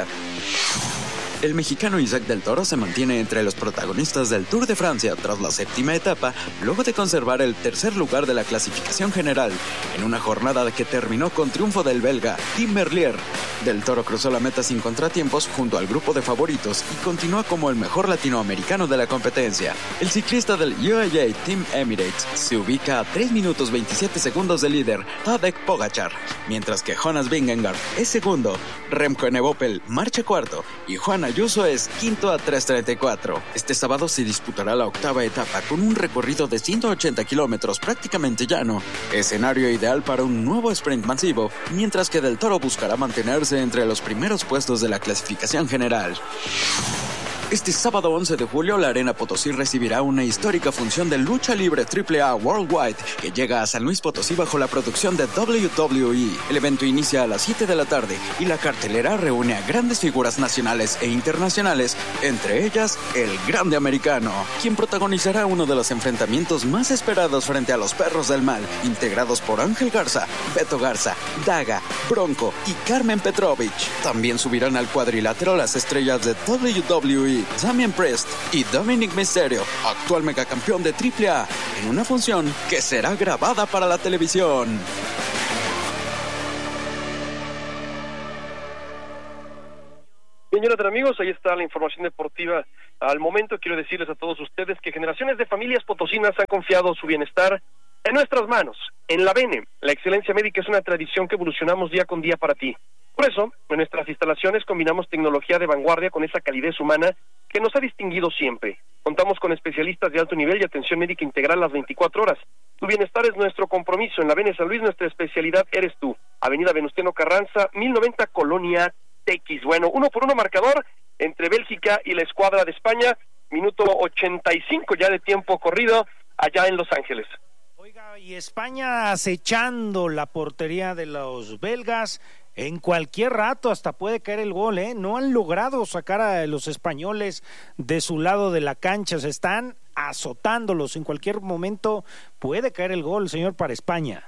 El mexicano Isaac del Toro se mantiene entre los protagonistas del Tour de Francia tras la séptima etapa, luego de conservar el tercer lugar de la clasificación general, en una jornada que terminó con triunfo del belga Tim Merlier. Del Toro cruzó la meta sin contratiempos junto al grupo de favoritos y continúa como el mejor latinoamericano de la competencia. El ciclista del U A E Team Emirates se ubica a tres minutos veintisiete segundos del líder Tadej Pogačar, mientras que Jonas Vingegaard es segundo, Remco Evenepoel marcha cuarto y Juan Ayuso es quinto a tres treinta y cuatro. Este sábado se disputará la octava etapa con un recorrido de ciento ochenta kilómetros prácticamente llano. Escenario ideal para un nuevo sprint masivo, mientras que Del Toro buscará mantenerse entre los primeros puestos de la clasificación general. Este sábado once de julio, la Arena Potosí recibirá una histórica función de lucha libre triple A Worldwide que llega a San Luis Potosí bajo la producción de doble u doble u E. El evento inicia a las siete de la tarde y la cartelera reúne a grandes figuras nacionales e internacionales, entre ellas el Grande Americano, quien protagonizará uno de los enfrentamientos más esperados frente a los Perros del Mal, integrados por Ángel Garza, Beto Garza, Daga, Bronco y Carmen Petrovich. También subirán al cuadrilátero las estrellas de doble u doble u E, Damian Priest y Dominic Mysterio, actual megacampeón de triple A, en una función que será grabada para la televisión. Bien, Jonathan, amigos, ahí está la información deportiva al momento. Quiero decirles a todos ustedes que generaciones de familias potosinas han confiado su bienestar en nuestras manos, en la Bene. La excelencia médica es una tradición que evolucionamos día con día para ti. Por eso, en nuestras instalaciones combinamos tecnología de vanguardia con esa calidez humana que nos ha distinguido siempre. Contamos con especialistas de alto nivel y atención médica integral las veinticuatro horas. Tu bienestar es nuestro compromiso. En la Bene San Luis, nuestra especialidad eres tú. Avenida Venustiano Carranza, mil noventa, Colonia Tequis. Bueno, uno por uno marcador entre Bélgica y la escuadra de España. Minuto ochenta y cinco ya de tiempo corrido allá en Los Ángeles. Oiga, y España acechando la portería de los belgas. En cualquier rato hasta puede caer el gol, ¿eh? No han logrado sacar a los españoles de su lado de la cancha, se están azotándolos. En cualquier momento puede caer el gol, señor, para España.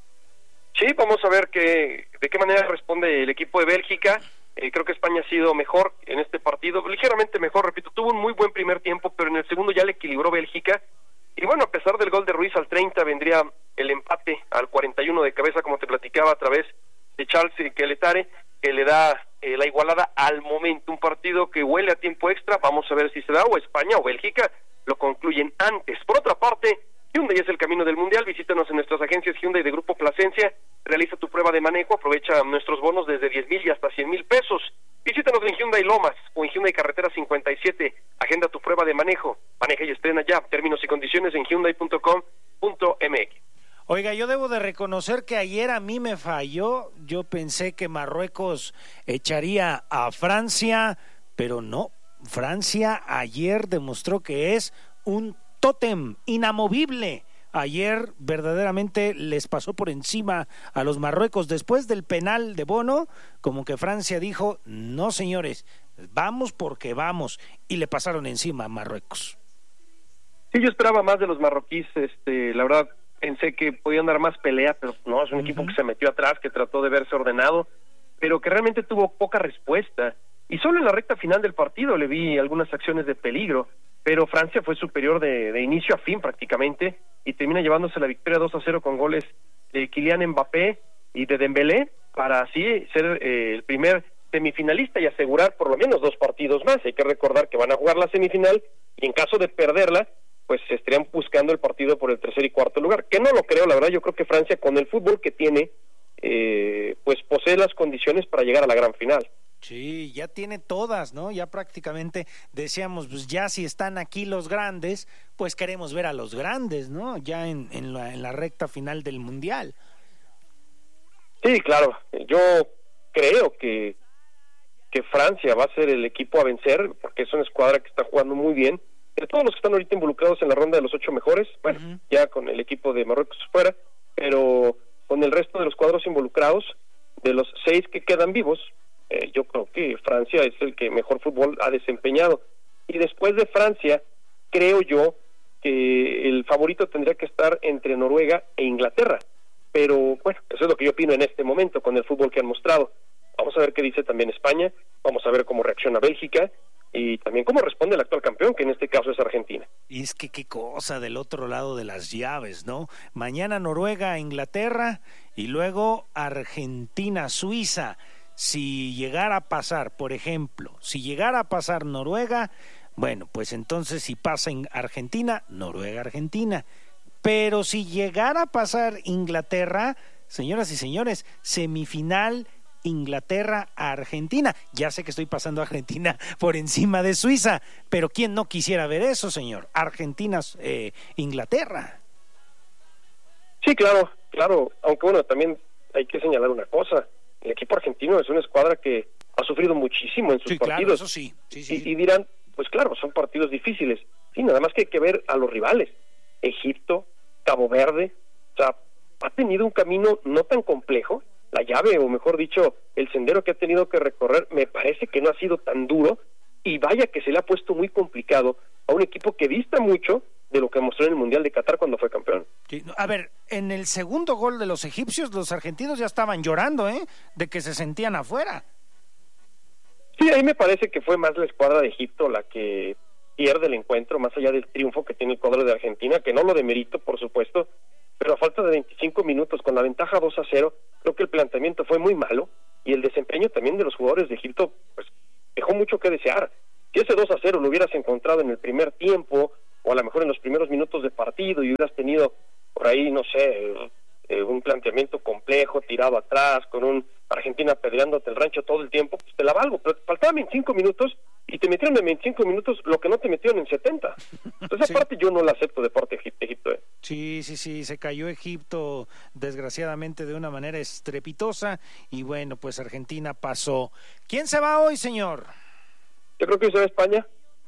Sí, vamos a ver que, de qué manera responde el equipo de Bélgica. Eh, creo que España ha sido mejor en este partido, ligeramente mejor, repito, tuvo un muy buen primer tiempo, pero en el segundo ya le equilibró Bélgica. Y bueno, a pesar del gol de Ruiz al treinta, vendría el empate al cuarenta y uno de cabeza, como te platicaba, a través de Charles Keletare, que le da eh, la igualada al momento. Un partido que huele a tiempo extra. Vamos a ver si se da, o España o Bélgica lo concluyen antes. Por otra parte, Hyundai es el camino del mundial. Visítanos en nuestras agencias Hyundai de Grupo Plasencia. Realiza tu prueba de manejo, aprovecha nuestros bonos desde diez mil y hasta cien mil pesos. Visítanos en Hyundai Lomas o en Hyundai Carretera cincuenta y siete. Agenda tu prueba de manejo. Maneja y estrena ya. Términos y condiciones en hyundai punto com punto m x. Oiga, yo debo de reconocer que ayer a mí me falló. Yo pensé que Marruecos echaría a Francia, pero no. Francia ayer demostró que es un tótem inamovible. Ayer verdaderamente les pasó por encima a los Marruecos. Después del penal de Bono, como que Francia dijo, no señores, vamos porque vamos. Y le pasaron encima a Marruecos. Sí, yo esperaba más de los marroquíes, este, la verdad. Pensé que podían dar más pelea, pero no, es un uh-huh. equipo que se metió atrás, que trató de verse ordenado, pero que realmente tuvo poca respuesta. Y solo en la recta final del partido le vi algunas acciones de peligro, pero Francia fue superior de, de inicio a fin prácticamente, y termina llevándose la victoria dos a cero con goles de Kylian Mbappé y de Dembélé, para así ser eh, el primer semifinalista y asegurar por lo menos dos partidos más. Hay que recordar que van a jugar la semifinal, y en caso de perderla, pues estarían buscando el partido por el tercer y cuarto lugar, que no lo creo, la verdad. Yo creo que Francia, con el fútbol que tiene, eh, pues posee las condiciones para llegar a la gran final. Sí, ya tiene todas, ¿no? Ya prácticamente decíamos, pues ya si están aquí los grandes, pues queremos ver a los grandes, ¿no? Ya en, en, la, en la recta final del Mundial. Sí, claro, yo creo que, que Francia va a ser el equipo a vencer, porque es una escuadra que está jugando muy bien. De todos los que están ahorita involucrados en la ronda de los ocho mejores, bueno, uh-huh. ya con el equipo de Marruecos fuera, pero con el resto de los cuadros involucrados, de los seis que quedan vivos, eh, yo creo que Francia es el que mejor fútbol ha desempeñado. Y después de Francia, creo yo que el favorito tendría que estar entre Noruega e Inglaterra. Pero bueno, eso es lo que yo opino en este momento con el fútbol que han mostrado. Vamos a ver qué dice también España, vamos a ver cómo reacciona Bélgica, y también cómo responde el actual campeón, que en este caso es Argentina. Y es que qué cosa del otro lado de las llaves, ¿no? Mañana Noruega, Inglaterra, y luego Argentina, Suiza. Si llegara a pasar, por ejemplo, si llegara a pasar Noruega, bueno, pues entonces si pasa en Argentina, Noruega, Argentina. Pero si llegara a pasar Inglaterra, señoras y señores, semifinal Inglaterra a Argentina. Ya sé que estoy pasando a Argentina por encima de Suiza, pero ¿quién no quisiera ver eso, señor? Argentina, eh, Inglaterra. Sí, claro, claro, aunque bueno, también hay que señalar una cosa, el equipo argentino es una escuadra que ha sufrido muchísimo en sus sí, partidos. Claro, eso sí. Sí, sí, y, sí. y dirán, pues claro, son partidos difíciles. Sí, nada más que hay que ver a los rivales. Egipto, Cabo Verde, o sea, ha tenido un camino no tan complejo. La llave, o mejor dicho, el sendero que ha tenido que recorrer, me parece que no ha sido tan duro, y vaya que se le ha puesto muy complicado a un equipo que dista mucho de lo que mostró en el Mundial de Qatar cuando fue campeón. Sí, a ver, en el segundo gol de los egipcios, los argentinos ya estaban llorando, ¿eh? De que se sentían afuera. Sí, ahí me parece que fue más la escuadra de Egipto la que pierde el encuentro, más allá del triunfo que tiene el cuadro de Argentina, que no lo demerito, por supuesto, pero a falta de veinticinco minutos, con la ventaja dos a cero, creo que el planteamiento fue muy malo, y el desempeño también de los jugadores de Egipto, pues, dejó mucho que desear. Si ese dos a cero lo hubieras encontrado en el primer tiempo, o a lo mejor en los primeros minutos de partido, y hubieras tenido por ahí, no sé, eh, un planteamiento complejo, tirado atrás, con un Argentina peleándote el rancho todo el tiempo, pues te la valgo, pero faltaban veinticinco minutos, y te metieron en veinticinco minutos lo que no te metieron en setenta. Entonces, sí. Aparte, yo no la acepto de parte de Egipto. Egipto eh. Sí, sí, sí, se cayó Egipto, desgraciadamente, de una manera estrepitosa, y bueno, pues Argentina pasó. ¿Quién se va hoy, señor? Yo creo que hoy se va a España.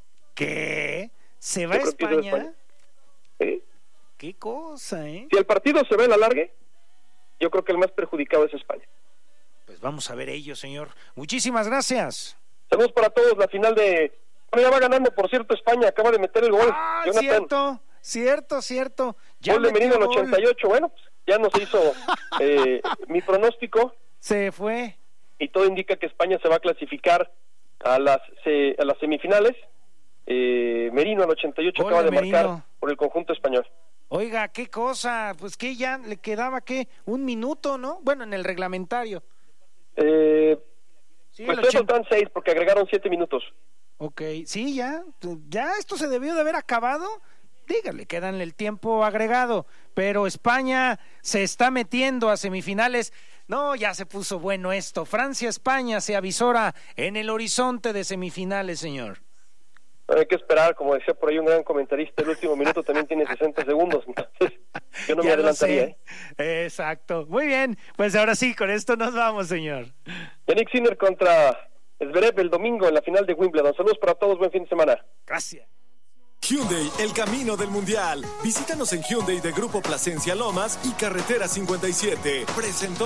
¿Qué? ¿Se va a España? Se va a España. ¿Sí? Qué cosa, ¿eh? Si el partido se ve a la larga, yo creo que el más perjudicado es España. Pues vamos a ver ello, señor. Muchísimas gracias. Saludos para todos. La final de... Bueno, ya va ganando, por cierto, España. Acaba de meter el gol. Ah, Jonathan. cierto, cierto, cierto. Ya gol de Merino en el ochenta y ocho. Bueno, pues ya nos hizo eh, mi pronóstico. Se fue. Y todo indica que España se va a clasificar a las, se, a las semifinales. Eh, Merino al ochenta y ocho gol acaba de, de marcar por el conjunto español. Oiga, qué cosa, pues que ya le quedaba, ¿qué? Un minuto, ¿no? Bueno, en el reglamentario. Eh, sí, pues eso están seis porque agregaron siete minutos. Ok, sí, ya, ya esto se debió de haber acabado. Dígale, quedan el tiempo agregado, pero España se está metiendo a semifinales. No, ya se puso bueno esto. Francia-España se avisora en el horizonte de semifinales, señor. Hay que esperar, como decía por ahí un gran comentarista, el último minuto también tiene sesenta segundos, entonces yo no ya me adelantaría. ¿eh? Exacto, muy bien, pues ahora sí, con esto nos vamos, señor. Yannick Sinner contra Zverev el domingo en la final de Wimbledon. Saludos para todos, buen fin de semana. Gracias. Hyundai, el camino del mundial. Visítanos en Hyundai de Grupo Plasencia Lomas y Carretera cincuenta y siete. Presentó.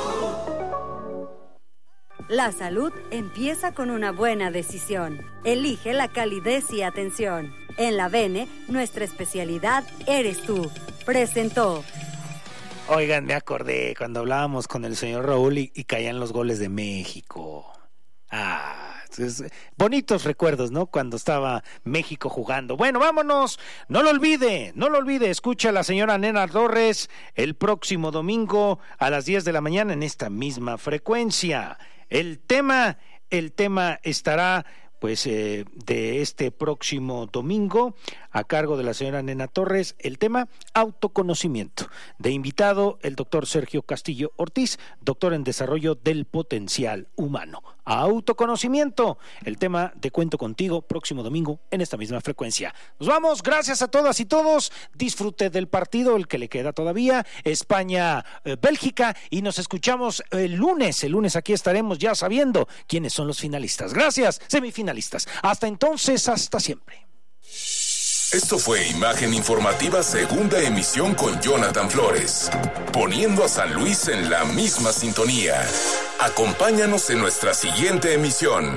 La salud empieza con una buena decisión. Elige la calidez y atención. En la Bene, nuestra especialidad eres tú. Presentó. Oigan, me acordé cuando hablábamos con el señor Raúl y, y caían los goles de México. Ah, entonces, bonitos recuerdos, ¿no? Cuando estaba México jugando. Bueno, vámonos. No lo olvide, no lo olvide. Escucha a la señora Nena Torres el próximo domingo a las diez de la mañana en esta misma frecuencia. El tema, el tema estará, pues, eh, de este próximo domingo a cargo de la señora Nena Torres, el tema autoconocimiento. De invitado, el doctor Sergio Castillo Ortiz, doctor en desarrollo del potencial humano. Autoconocimiento, el tema de Cuento Contigo, próximo domingo en esta misma frecuencia. Nos vamos, gracias a todas y todos. Disfrute del partido, el que le queda todavía, España-Bélgica, eh, y nos escuchamos el lunes. El lunes aquí estaremos ya sabiendo quiénes son los finalistas. Gracias, semifinalistas. Hasta entonces, hasta siempre. Esto fue Imagen Informativa Segunda Emisión con Jonathan Flores, poniendo a San Luis en la misma sintonía. Acompáñanos en nuestra siguiente emisión.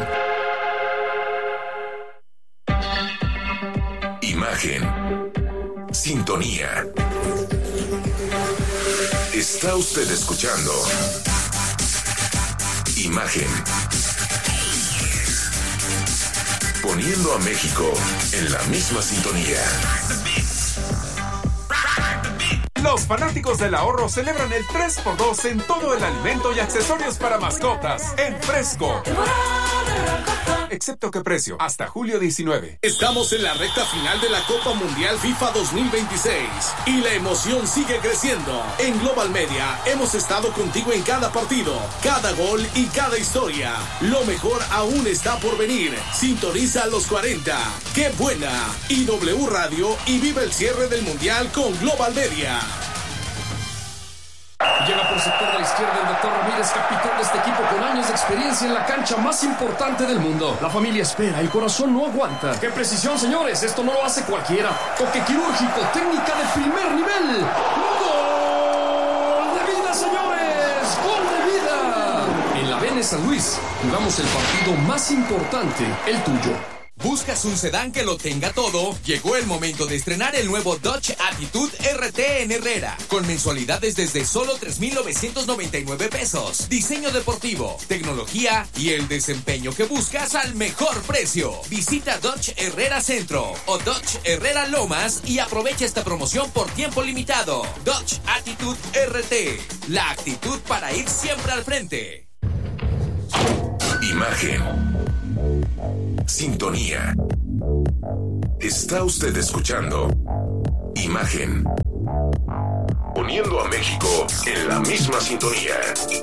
Imagen. Sintonía. Está usted escuchando Imagen. Poniendo a México en la misma sintonía. Los fanáticos del ahorro celebran el tres por dos en todo el alimento y accesorios para mascotas en Fresco. excepto que precio, hasta julio diecinueve. Estamos en la recta final de la Copa Mundial FIFA dos mil veintiséis y la emoción sigue creciendo. En Global Media hemos estado contigo en cada partido, cada gol y cada historia. Lo mejor aún está por venir. Sintoniza a los cuarenta. ¡Qué buena! Y W Radio y vive el cierre del Mundial con Global Media. Llega por sector de la izquierda el doctor Ramírez, capitán de este equipo con años de experiencia en la cancha más importante del mundo. La familia espera, el corazón no aguanta. ¡Qué precisión, señores! Esto no lo hace cualquiera. Toque quirúrgico, técnica de primer nivel. ¡Gol de vida, señores! ¡Gol de vida! En la Bene San Luis, jugamos el partido más importante, el tuyo. ¿Buscas un sedán que lo tenga todo? Llegó el momento de estrenar el nuevo Dodge Attitude R T en Herrera, con mensualidades desde solo tres mil novecientos noventa y nueve pesos. Diseño deportivo, tecnología y el desempeño que buscas al mejor precio. Visita Dodge Herrera Centro o Dodge Herrera Lomas y aprovecha esta promoción por tiempo limitado. Dodge Attitude R T, la actitud para ir siempre al frente. Imagen. Sintonía. Está usted escuchando Imagen. Poniendo a México en la misma sintonía.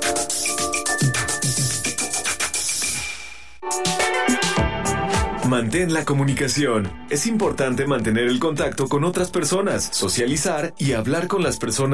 Mantén la comunicación. Es importante mantener el contacto con otras personas, socializar y hablar con las personas